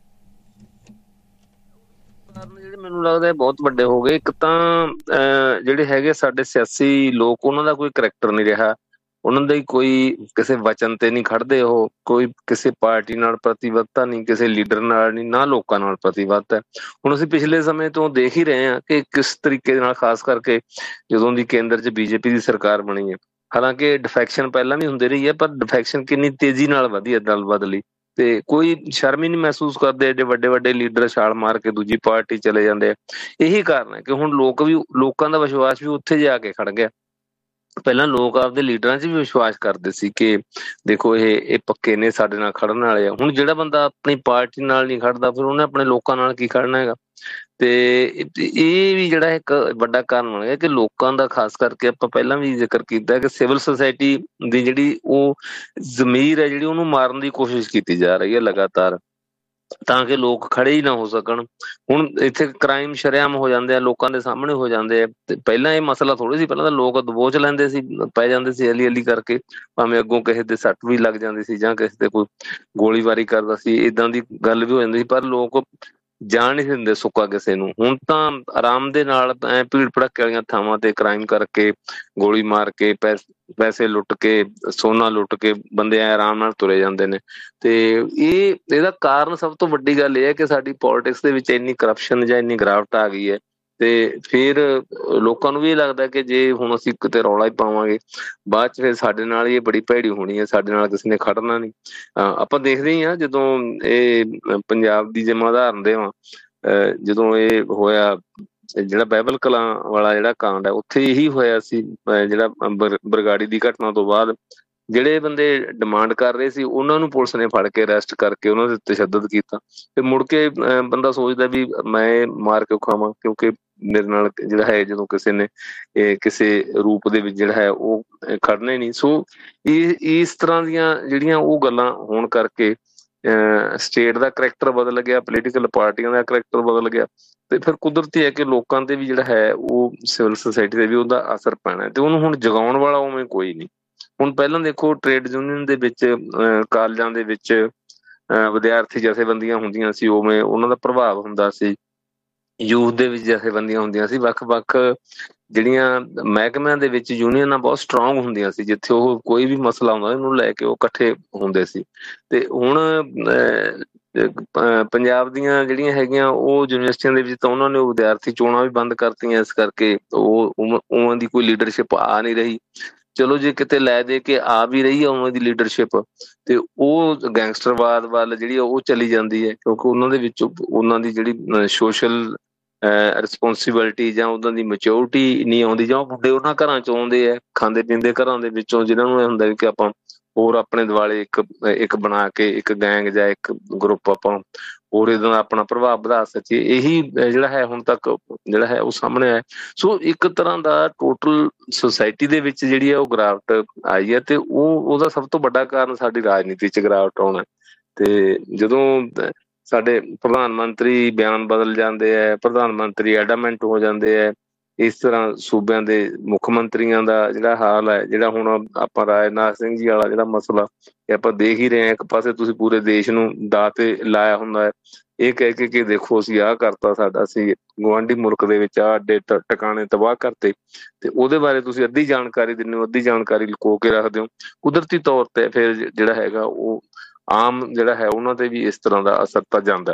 ਜਿਹੜੇ ਮੈਨੂੰ ਲੱਗਦਾ ਬਹੁਤ ਵੱਡੇ ਹੋ ਗਏ। ਇੱਕ ਤਾਂ ਜਿਹੜੇ ਹੈਗੇ ਸਾਡੇ ਸਿਆਸੀ ਲੋਕ, ਉਹਨਾਂ ਦਾ ਕੋਈ ਕਰੈਕਟਰ ਨਹੀਂ ਰਿਹਾ, ਉਹਨਾਂ ਦਾ ਹੀ ਕੋਈ ਕਿਸੇ ਵਚਨ ਤੇ ਨਹੀਂ ਖੜਦੇ, ਉਹ ਕੋਈ ਕਿਸੇ ਪਾਰਟੀ ਨਾਲ ਪ੍ਰਤੀਬੱਧਤਾ ਨਹੀਂ, ਕਿਸੇ ਲੀਡਰ ਨਾਲ ਨਹੀਂ, ਨਾ ਲੋਕਾਂ ਨਾਲ ਪ੍ਰਤੀਬੱਧ ਹੈ। ਹੁਣ ਅਸੀਂ ਪਿਛਲੇ ਸਮੇਂ ਤੋਂ ਦੇਖ ਹੀ ਰਹੇ ਹਾਂ ਕਿ ਕਿਸ ਤਰੀਕੇ ਦੇ ਨਾਲ, ਖਾਸ ਕਰਕੇ ਜਦੋਂ ਦੀ ਕੇਂਦਰ 'ਚ BJP ਦੀ ਸਰਕਾਰ ਬਣੀ ਹੈ, ਹਾਲਾਂਕਿ ਡਿਫੈਕਸ਼ਨ ਪਹਿਲਾਂ ਵੀ ਹੁੰਦੀ ਰਹੀ ਹੈ, ਪਰ ਡਿਫੈਕਸ਼ਨ ਕਿੰਨੀ ਤੇਜ਼ੀ ਨਾਲ ਵਧੀ ਹੈ, ਦਲ ਬਦਲੀ, ਤੇ ਕੋਈ ਸ਼ਰਮ ਹੀ ਨਹੀਂ ਮਹਿਸੂਸ ਕਰਦੇ। ਏਡੇ ਵੱਡੇ ਵੱਡੇ ਲੀਡਰ ਛਾਲ ਮਾਰ ਕੇ ਦੂਜੀ ਪਾਰਟੀ ਚਲੇ ਜਾਂਦੇ ਆ। ਇਹੀ ਕਾਰਨ ਹੈ ਕਿ ਹੁਣ ਲੋਕਾਂ ਦਾ ਵਿਸ਼ਵਾਸ ਵੀ ਉੱਥੇ ਜਾ ਕੇ ਖੜ ਗਿਆ। ਪਹਿਲਾਂ ਲੋਕ ਆਪਦੇ ਲੀਡਰਾਂ 'ਚ ਵੀ ਵਿਸ਼ਵਾਸ ਕਰਦੇ ਸੀ ਕਿ ਦੇਖੋ ਇਹ ਪੱਕੇ ਨੇ, ਸਾਡੇ ਨਾਲ ਖੜਨ ਵਾਲੇ ਆ। ਹੁਣ ਜਿਹੜਾ ਬੰਦਾ ਆਪਣੀ ਪਾਰਟੀ ਨਾਲ ਨਹੀਂ ਖੜਦਾ, ਫਿਰ ਉਹਨੇ ਆਪਣੇ ਲੋਕਾਂ ਨਾਲ ਕੀ ਖੜਨਾ ਹੈਗਾ। ਤੇ ਇਹ ਵੀ ਜਿਹੜਾ ਇੱਕ ਵੱਡਾ ਕਾਰਨ ਬਣ ਗਿਆ ਕਿ ਲੋਕਾਂ ਦਾ, ਖਾਸ ਕਰਕੇ ਆਪਾਂ ਪਹਿਲਾਂ ਵੀ ਜ਼ਿਕਰ ਕੀਤਾ ਕਿ ਸਿਵਲ ਸੁਸਾਇਟੀ ਦੀ ਜਿਹੜੀ ਉਹ ਜ਼ਮੀਰ ਹੈ, ਜਿਹੜੀ ਉਹਨੂੰ ਮਾਰਨ ਦੀ ਕੋਸ਼ਿਸ਼ ਕੀਤੀ ਜਾ ਰਹੀ ਹੈ ਲਗਾਤਾਰ, ਤਾਂ ਕਿ ਲੋਕ ਖੜੇ ਹੀ ਨਾ ਹੋ ਸਕਣ। ਹੁਣ ਇੱਥੇ ਕ੍ਰਾਈਮ ਸ਼ਰੇਆਮ ਹੋ ਜਾਂਦੇ ਆ, ਲੋਕਾਂ ਦੇ ਸਾਹਮਣੇ ਹੋ ਜਾਂਦੇ ਆ। ਤੇ ਪਹਿਲਾਂ ਇਹ ਮਸਲਾ ਥੋੜ੍ਹੀ ਸੀ, ਪਹਿਲਾਂ ਤਾਂ ਲੋਕ ਦਬੋਚ ਲੈਂਦੇ ਸੀ, ਪੈ ਜਾਂਦੇ ਸੀ ਅਲੀ ਕਰਕੇ, ਭਾਵੇਂ ਅੱਗੋਂ ਕਿਸੇ ਦੇ ਸੱਟ ਵੀ ਲੱਗ ਜਾਂਦੀ ਸੀ ਜਾਂ ਕਿਸੇ ਤੇ ਕੋਈ ਗੋਲੀਬਾਰੀ ਕਰਦਾ ਸੀ, ਏਦਾਂ ਦੀ ਗੱਲ ਵੀ ਹੋ ਜਾਂਦੀ ਸੀ, ਪਰ ਲੋਕ ਜਾਣ ਨਹੀਂ ਦਿੰਦੇ ਸੁੱਕਾ ਕਿਸੇ ਨੂੰ। ਹੁਣ ਤਾਂ ਆਰਾਮ ਦੇ ਨਾਲ ਐ ਭੀੜ ਭੜੱਕੇ ਵਾਲੀਆਂ ਥਾਵਾਂ ਤੇ ਕ੍ਰਾਈਮ ਕਰਕੇ, ਗੋਲੀ ਮਾਰ ਕੇ, ਪੈਸੇ ਲੁੱਟ ਕੇ, ਸੋਨਾ ਲੁੱਟ ਕੇ ਬੰਦੇ ਐ ਆਰਾਮ ਨਾਲ ਤੁਰੇ ਜਾਂਦੇ ਨੇ। ਤੇ ਇਹਦਾ ਕਾਰਨ, ਸਭ ਤੋਂ ਵੱਡੀ ਗੱਲ ਇਹ ਹੈ ਕਿ ਸਾਡੀ ਪੋਲਿਟਿਕਸ ਦੇ ਵਿੱਚ ਇੰਨੀ ਕਰਪਸ਼ਨ ਜਾਂ ਇੰਨੀ ਗਿਰਾਵਟ ਆ ਗਈ ਹੈ ਤੇ ਫਿਰ ਲੋਕਾਂ ਨੂੰ ਵੀ ਇਹ ਲੱਗਦਾ ਕਿ ਜੇ ਹੁਣ ਅਸੀਂ ਕਿਤੇ ਰੌਲਾ ਹੀ ਪਾਵਾਂਗੇ ਬਾਅਦ ਚ ਫਿਰ ਸਾਡੇ ਨਾਲ ਇਹ ਬੜੀ ਭੈੜੀ ਹੋਣੀ ਹੈ, ਸਾਡੇ ਨਾਲ ਕਿਸੇ ਨੇ ਖੜਨਾ ਨਹੀਂ। ਆਪਾਂ ਦੇਖਦੇ ਹੀ ਹਾਂ ਜਦੋਂ ਇਹ ਪੰਜਾਬ ਦੀ ਜੇ ਮੈਂ ਉਦਾਹਰਨ ਦੇਵਾਂ, ਜਦੋਂ ਇਹ ਹੋਇਆ ਜਿਹੜਾ ਬਾਈਬਲ ਕਲਾਂ ਵਾਲਾ ਜਿਹੜਾ ਕਾਂਡ ਹੈ, ਉੱਥੇ ਇਹੀ ਹੋਇਆ ਸੀ। ਜਿਹੜਾ ਬਰਗਾੜੀ ਦੀ ਘਟਨਾ ਤੋਂ ਬਾਅਦ ਜਿਹੜੇ ਬੰਦੇ ਡਿਮਾਂਡ ਕਰ ਰਹੇ ਸੀ ਉਹਨਾਂ ਨੂੰ ਪੁਲਿਸ ਨੇ ਫੜ ਕੇ ਅਰੈਸਟ ਕਰਕੇ ਉਹਨਾਂ ਦੇ ਤਸ਼ੱਦਦ ਕੀਤਾ। ਤੇ ਮੁੜ ਕੇ ਬੰਦਾ ਸੋਚਦਾ ਵੀ ਮੈਂ ਮਾਰ ਕਿਉਂ ਖਾਵਾਂ, ਕਿਉਂਕਿ ਮੇਰੇ ਨਾਲ ਜਿਹੜਾ ਹੈ ਜਦੋਂ ਕਿਸੇ ਨੇ ਕਿਸੇ ਰੂਪ ਦੇ ਵਿੱਚ ਜਿਹੜਾ ਹੈ ਉਹ ਖੜਨਾ ਹੀ ਨਹੀਂ। ਸੋ ਇਸ ਤਰ੍ਹਾਂ ਦੀਆਂ ਜਿਹੜੀਆਂ ਉਹ ਗੱਲਾਂ ਹੋਣ ਕਰਕੇ ਸਟੇਟ ਦਾ ਕਰੈਕਟਰ ਬਦਲ ਗਿਆ, ਪੋਲੀਟੀਕਲ ਪਾਰਟੀਆਂ ਦਾ ਕਰੈਕਟਰ ਬਦਲ ਗਿਆ, ਤੇ ਫਿਰ ਕੁਦਰਤੀ ਹੈ ਕਿ ਲੋਕਾਂ ਤੇ ਵੀ ਜਿਹੜਾ ਹੈ ਉਹ ਸਿਵਲ ਸੁਸਾਇਟੀ ਤੇ ਵੀ ਉਹਦਾ ਅਸਰ ਪੈਣਾ, ਤੇ ਉਹਨੂੰ ਹੁਣ ਜਗਾਉਣ ਵਾਲਾ ਉਵੇਂ ਕੋਈ ਨਹੀਂ। ਹੁਣ ਪਹਿਲਾਂ ਦੇਖੋ ਟ੍ਰੇਡ ਯੂਨੀਅਨ ਦੇ ਵਿੱਚ, ਕਾਲਜਾਂ ਦੇ ਵਿੱਚ ਵਿਦਿਆਰਥੀ ਜਥੇਬੰਦੀਆਂ ਹੁੰਦੀਆਂ ਸੀ, ਉਵੇਂ ਉਹਨਾਂ ਦਾ ਪ੍ਰਭਾਵ ਹੁੰਦਾ ਸੀ। ਯੂਥ ਦੇ ਵਿੱਚ ਜਥੇਬੰਦੀਆਂ ਹੁੰਦੀਆਂ ਸੀ, ਵੱਖ-ਵੱਖ ਜਿਹੜੀਆਂ ਮਹਿਕਮਿਆਂ ਦੇ ਵਿੱਚ ਯੂਨੀਅਨਾਂ ਬਹੁਤ ਸਟਰੋਂਗ ਹੁੰਦੀਆਂ ਸੀ, ਜਿੱਥੇ ਉਹ ਕੋਈ ਵੀ ਮਸਲਾ ਆਉਂਦਾ ਉਹਨੂੰ ਲੈ ਕੇ ਉਹ ਇਕੱਠੇ ਹੁੰਦੇ ਸੀ। ਤੇ ਹੁਣ ਪੰਜਾਬ ਦੀਆਂ ਜਿਹੜੀਆਂ ਹੈਗੀਆਂ ਉਹ ਯੂਨੀਵਰਸਿਟੀਆਂ ਦੇ ਵਿੱਚ ਤਾਂ ਉਹਨਾਂ ਨੇ ਉਹ ਵਿਦਿਆਰਥੀ ਚੋਣਾਂ ਵੀ ਬੰਦ ਕਰਤੀਆਂ, ਇਸ ਕਰਕੇ ਉਹ ਉਵੇਂ ਦੀ ਕੋਈ ਲੀਡਰਸ਼ਿਪ ਆ ਨਹੀਂ ਰਹੀ। ਚਲੋ ਜੇ ਕਿਤੇ ਲੈ ਦੇ ਕੇ ਆ ਵੀ ਰਹੀ ਹੈ ਉਵੇਂ ਦੀ ਲੀਡਰਸ਼ਿਪ, ਤੇ ਉਹ ਗੈਂਗਸਟਰਵਾਦ ਵੱਲ ਜਿਹੜੀ ਉਹ ਚਲੀ ਜਾਂਦੀ ਹੈ, ਕਿਉਂਕਿ ਉਹਨਾਂ ਦੇ ਵਿੱਚ ਉਹਨਾਂ ਦੀ ਜਿਹੜੀ ਸੋਸ਼ਲ ਰਿਸਪੋਂਸੀਬਿਲਿਟੀ ਜਾਂ ਉਹਨਾਂ ਦੀ ਮੈਚੋਰਿਟੀ ਨਹੀਂ ਆਉਂਦੀ, ਜਾਂ ਉਹ ਮੁੰਡੇ ਉਹਨਾਂ ਘਰਾਂ ਚ ਆਉਂਦੇ ਆ ਖਾਂਦੇ ਪੀਂਦੇ ਘਰਾਂ ਦੇ ਵਿੱਚੋਂ, ਜਿਹਨਾਂ ਨੂੰ ਇਹ ਹੁੰਦਾ ਕਿ ਆਪਾਂ ਹੋਰ ਆਪਣੇ ਦੁਆਲੇ ਇੱਕ ਬਣਾ ਕੇ ਇੱਕ ਗੈਂਗ ਜਾਂ ਇੱਕ ਗਰੁੱਪ ਆਪਾਂ ਹੋਰ ਇਹਦਾ ਦਾ ਆਪਣਾ ਪ੍ਰਭਾਵ ਵਧਾ ਸਕੀਏ। ਇਹੀ ਜਿਹੜਾ ਹੈ ਹੁਣ ਤੱਕ ਜਿਹੜਾ ਹੈ ਉਹ ਸਾਹਮਣੇ ਆਇਆ। ਸੋ ਇੱਕ ਤਰ੍ਹਾਂ ਦਾ ਟੋਟਲ ਸੁਸਾਇਟੀ ਦੇ ਵਿੱਚ ਜਿਹੜੀ ਹੈ ਉਹ ਗਿਰਾਵਟ ਆਈ ਹੈ, ਤੇ ਉਹਦਾ ਸਭ ਤੋਂ ਵੱਡਾ ਕਾਰਨ ਸਾਡੀ ਰਾਜਨੀਤੀ 'ਚ ਗਿਰਾਵਟ ਆਉਣਾ। ਤੇ ਜਦੋਂ ਸਾਡੇ ਪ੍ਰਧਾਨ ਮੰਤਰੀ ਬਿਆਨ ਬਦਲ ਜਾਂਦੇ ਹੈ, ਪ੍ਰਧਾਨ ਮੰਤਰੀ ਐਡਾਮੈਂਟ ਹੋ ਜਾਂਦੇ ਹੈ, ਇਸ ਤਰ੍ਹਾਂ ਸੂਬਿਆਂ ਦੇ ਮੁੱਖ ਮੰਤਰੀਆਂ ਦਾ ਜਿਹੜਾ ਹਾਲ ਹੈ, ਜਿਹੜਾ ਹੁਣ ਆਪਾਂ ਰਾਜਨਾਥ ਸਿੰਘ ਜੀ ਵਾਲਾ ਜਿਹੜਾ ਮਸਲਾ ਇਹ ਆਪਾਂ ਦੇਖ ਹੀ ਰਹੇ ਹਾਂ, ਇੱਕ ਪਾਸੇ ਤੁਸੀਂ ਪੂਰੇ ਦੇਸ਼ ਨੂੰ ਦਾਅ ਤੇ ਲਾਇਆ ਹੁੰਦਾ ਹੈ ਇਹ ਕਹਿ ਕੇ ਕਿ ਦੇਖੋ ਅਸੀਂ ਆਹ ਕਰਤਾ, ਸਾਡਾ ਅਸੀਂ ਗੁਆਂਢੀ ਮੁਲਕ ਦੇ ਵਿੱਚ ਆਹ ਅੱਡੇ ਟਿਕਾਣੇ ਤਬਾਹ ਕਰਤੇ, ਤੇ ਉਹਦੇ ਬਾਰੇ ਤੁਸੀਂ ਅੱਧੀ ਜਾਣਕਾਰੀ ਦਿੰਦੇ ਹੋ, ਅੱਧੀ ਜਾਣਕਾਰੀ ਲੁਕੋ ਕੇ ਰੱਖਦੇ ਹੋ। ਕੁਦਰਤੀ ਤੌਰ ਤੇ ਫਿਰ ਜਿਹੜਾ ਹੈਗਾ ਉਹ ਆਮ ਜਿਹੜਾ ਹੈ ਉਹਨਾਂ ਤੇ ਵੀ ਇਸ ਤਰ੍ਹਾਂ ਦਾ ਅਸਰ ਤਾਂ ਜਾਂਦਾ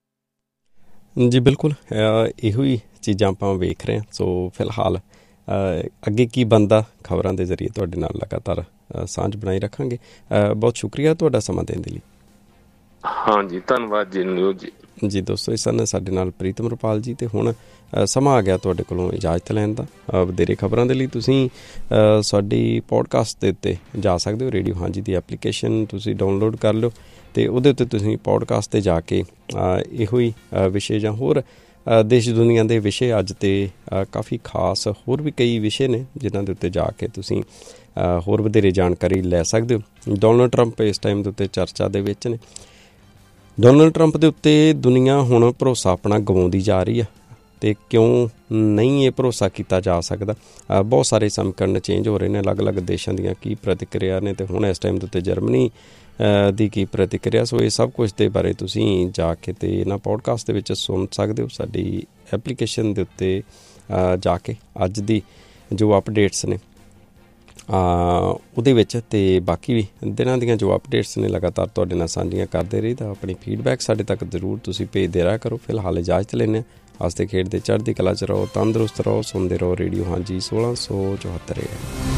ਹੈ। ਜੀ ਬਿਲਕੁਲ, ਇਹੋ ਹੀ ਚੀਜ਼ਾਂ ਆਪਾਂ ਵੇਖ ਰਹੇ ਹਾਂ। ਸੋ ਫਿਲਹਾਲ ਅੱਗੇ ਕੀ ਬਣਦਾ, ਖਬਰਾਂ ਦੇ ਜ਼ਰੀਏ ਤੁਹਾਡੇ ਨਾਲ ਲਗਾਤਾਰ ਸਾਂਝ ਬਣਾਈ ਰੱਖਾਂਗੇ। ਬਹੁਤ ਸ਼ੁਕਰੀਆ ਤੁਹਾਡਾ ਸਮਾਂ ਦੇਣ ਦੇ ਲਈ। ਹਾਂਜੀ, ਧੰਨਵਾਦ ਜੀ ਨਿਰੋਜ ਜੀ। ਜੀ ਦੋਸਤੋ, ਇਸ ਸਨ ਸਾਡੇ ਨਾਲ ਪ੍ਰੀਤਮ ਰੁਪਾਲ ਜੀ, ਅਤੇ ਹੁਣ ਸਮਾਂ ਆ ਗਿਆ ਤੁਹਾਡੇ ਕੋਲੋਂ ਇਜਾਜ਼ਤ ਲੈਣ ਦਾ। ਵਧੇਰੇ ਖਬਰਾਂ ਦੇ ਲਈ ਤੁਸੀਂ ਸਾਡੀ ਪੋਡਕਾਸਟ ਦੇ ਉੱਤੇ ਜਾ ਸਕਦੇ ਹੋ। ਰੇਡੀਓ ਹਾਂਜੀ ਦੀ ਐਪਲੀਕੇਸ਼ਨ ਤੁਸੀਂ ਡਾਊਨਲੋਡ ਕਰ ਲਿਓ, ਅਤੇ ਉਹਦੇ ਉੱਤੇ ਤੁਸੀਂ ਪੋਡਕਾਸਟ 'ਤੇ ਜਾ ਕੇ ਇਹੋ ਹੀ ਵਿਸ਼ੇ ਜਾਂ ਹੋਰ ਦੇਸ਼ ਦੁਨੀਆ ਦੇ ਵਿਸ਼ੇ ਅੱਜ ਤੇ ਕਾਫੀ ਖਾਸ ਹੋਰ ਵੀ ਕਈ ਵਿਸ਼ੇ ਨੇ ਜਿਨ੍ਹਾਂ ਦੇ ਉੱਤੇ ਜਾ ਕੇ ਤੁਸੀਂ ਹੋਰ ਵਧੇਰੇ ਜਾਣਕਾਰੀ ਲੈ ਸਕਦੇ ਹੋ। ਡੋਨਲਡ ਟਰੰਪ ਇਸ ਟਾਈਮ ਦੇ ਉੱਤੇ ਚਰਚਾ ਦੇ ਵਿੱਚ ਨੇ। ਡੋਨਲਡ ਟਰੰਪ ਦੇ ਉੱਤੇ ਦੁਨੀਆ ਹੁਣ ਭਰੋਸਾ ਆਪਣਾ ਗਵਾਉਂਦੀ ਜਾ ਰਹੀ ਆ, ਅਤੇ ਕਿਉਂ ਨਹੀਂ ਇਹ ਭਰੋਸਾ ਕੀਤਾ ਜਾ ਸਕਦਾ। ਬਹੁਤ ਸਾਰੇ ਸਮੀਕਰਨ ਚੇਂਜ ਹੋ ਰਹੇ ਨੇ, ਅਲੱਗ-ਅਲੱਗ ਦੇਸ਼ਾਂ ਦੀਆਂ ਕੀ ਪ੍ਰਤੀਕਿਰਿਆ ਨੇ, ਅਤੇ ਹੁਣ ਇਸ ਟਾਈਮ ਦੇ ਉੱਤੇ ਜਰਮਨੀ ਦੀ ਕੀ ਪ੍ਰਤੀਕਿਰਿਆ। ਸੋ ਇਹ ਸਭ ਕੁਛ ਦੇ ਬਾਰੇ ਤੁਸੀਂ ਜਾ ਕੇ ਅਤੇ ਇਹਨਾਂ ਪੋਡਕਾਸਟ ਦੇ ਵਿੱਚ ਸੁਣ ਸਕਦੇ ਹੋ। ਸਾਡੀ ਐਪਲੀਕੇਸ਼ਨ ਦੇ ਉੱਤੇ ਜਾ ਕੇ ਅੱਜ ਦੀ ਜੋ ਅਪਡੇਟਸ ਨੇ ਉਹਦੇ ਵਿੱਚ, ਅਤੇ ਬਾਕੀ ਵੀ ਦਿਨਾਂ ਦੀਆਂ ਜੋ ਅਪਡੇਟਸ ਨੇ ਲਗਾਤਾਰ ਤੁਹਾਡੇ ਨਾਲ ਸਾਂਝੀਆਂ ਕਰਦੇ ਰਹੀ ਤਾਂ ਆਪਣੀ ਫੀਡਬੈਕ ਸਾਡੇ ਤੱਕ ਜ਼ਰੂਰ ਤੁਸੀਂ ਭੇਜਦੇ ਰਿਹਾ ਕਰੋ। ਫਿਲਹਾਲ ਇਜਾਜ਼ਤ ਲੈਂਦੇ ਹਾਂ। ਹੱਸਦੇ ਖੇਡਦੇ ਚੜ੍ਹਦੀ ਕਲਾ 'ਚ ਰਹੋ, ਤੰਦਰੁਸਤ ਰਹੋ, ਸੁਣਦੇ ਰਹੋ ਰੇਡੀਓ ਹਾਂਜੀ 1674।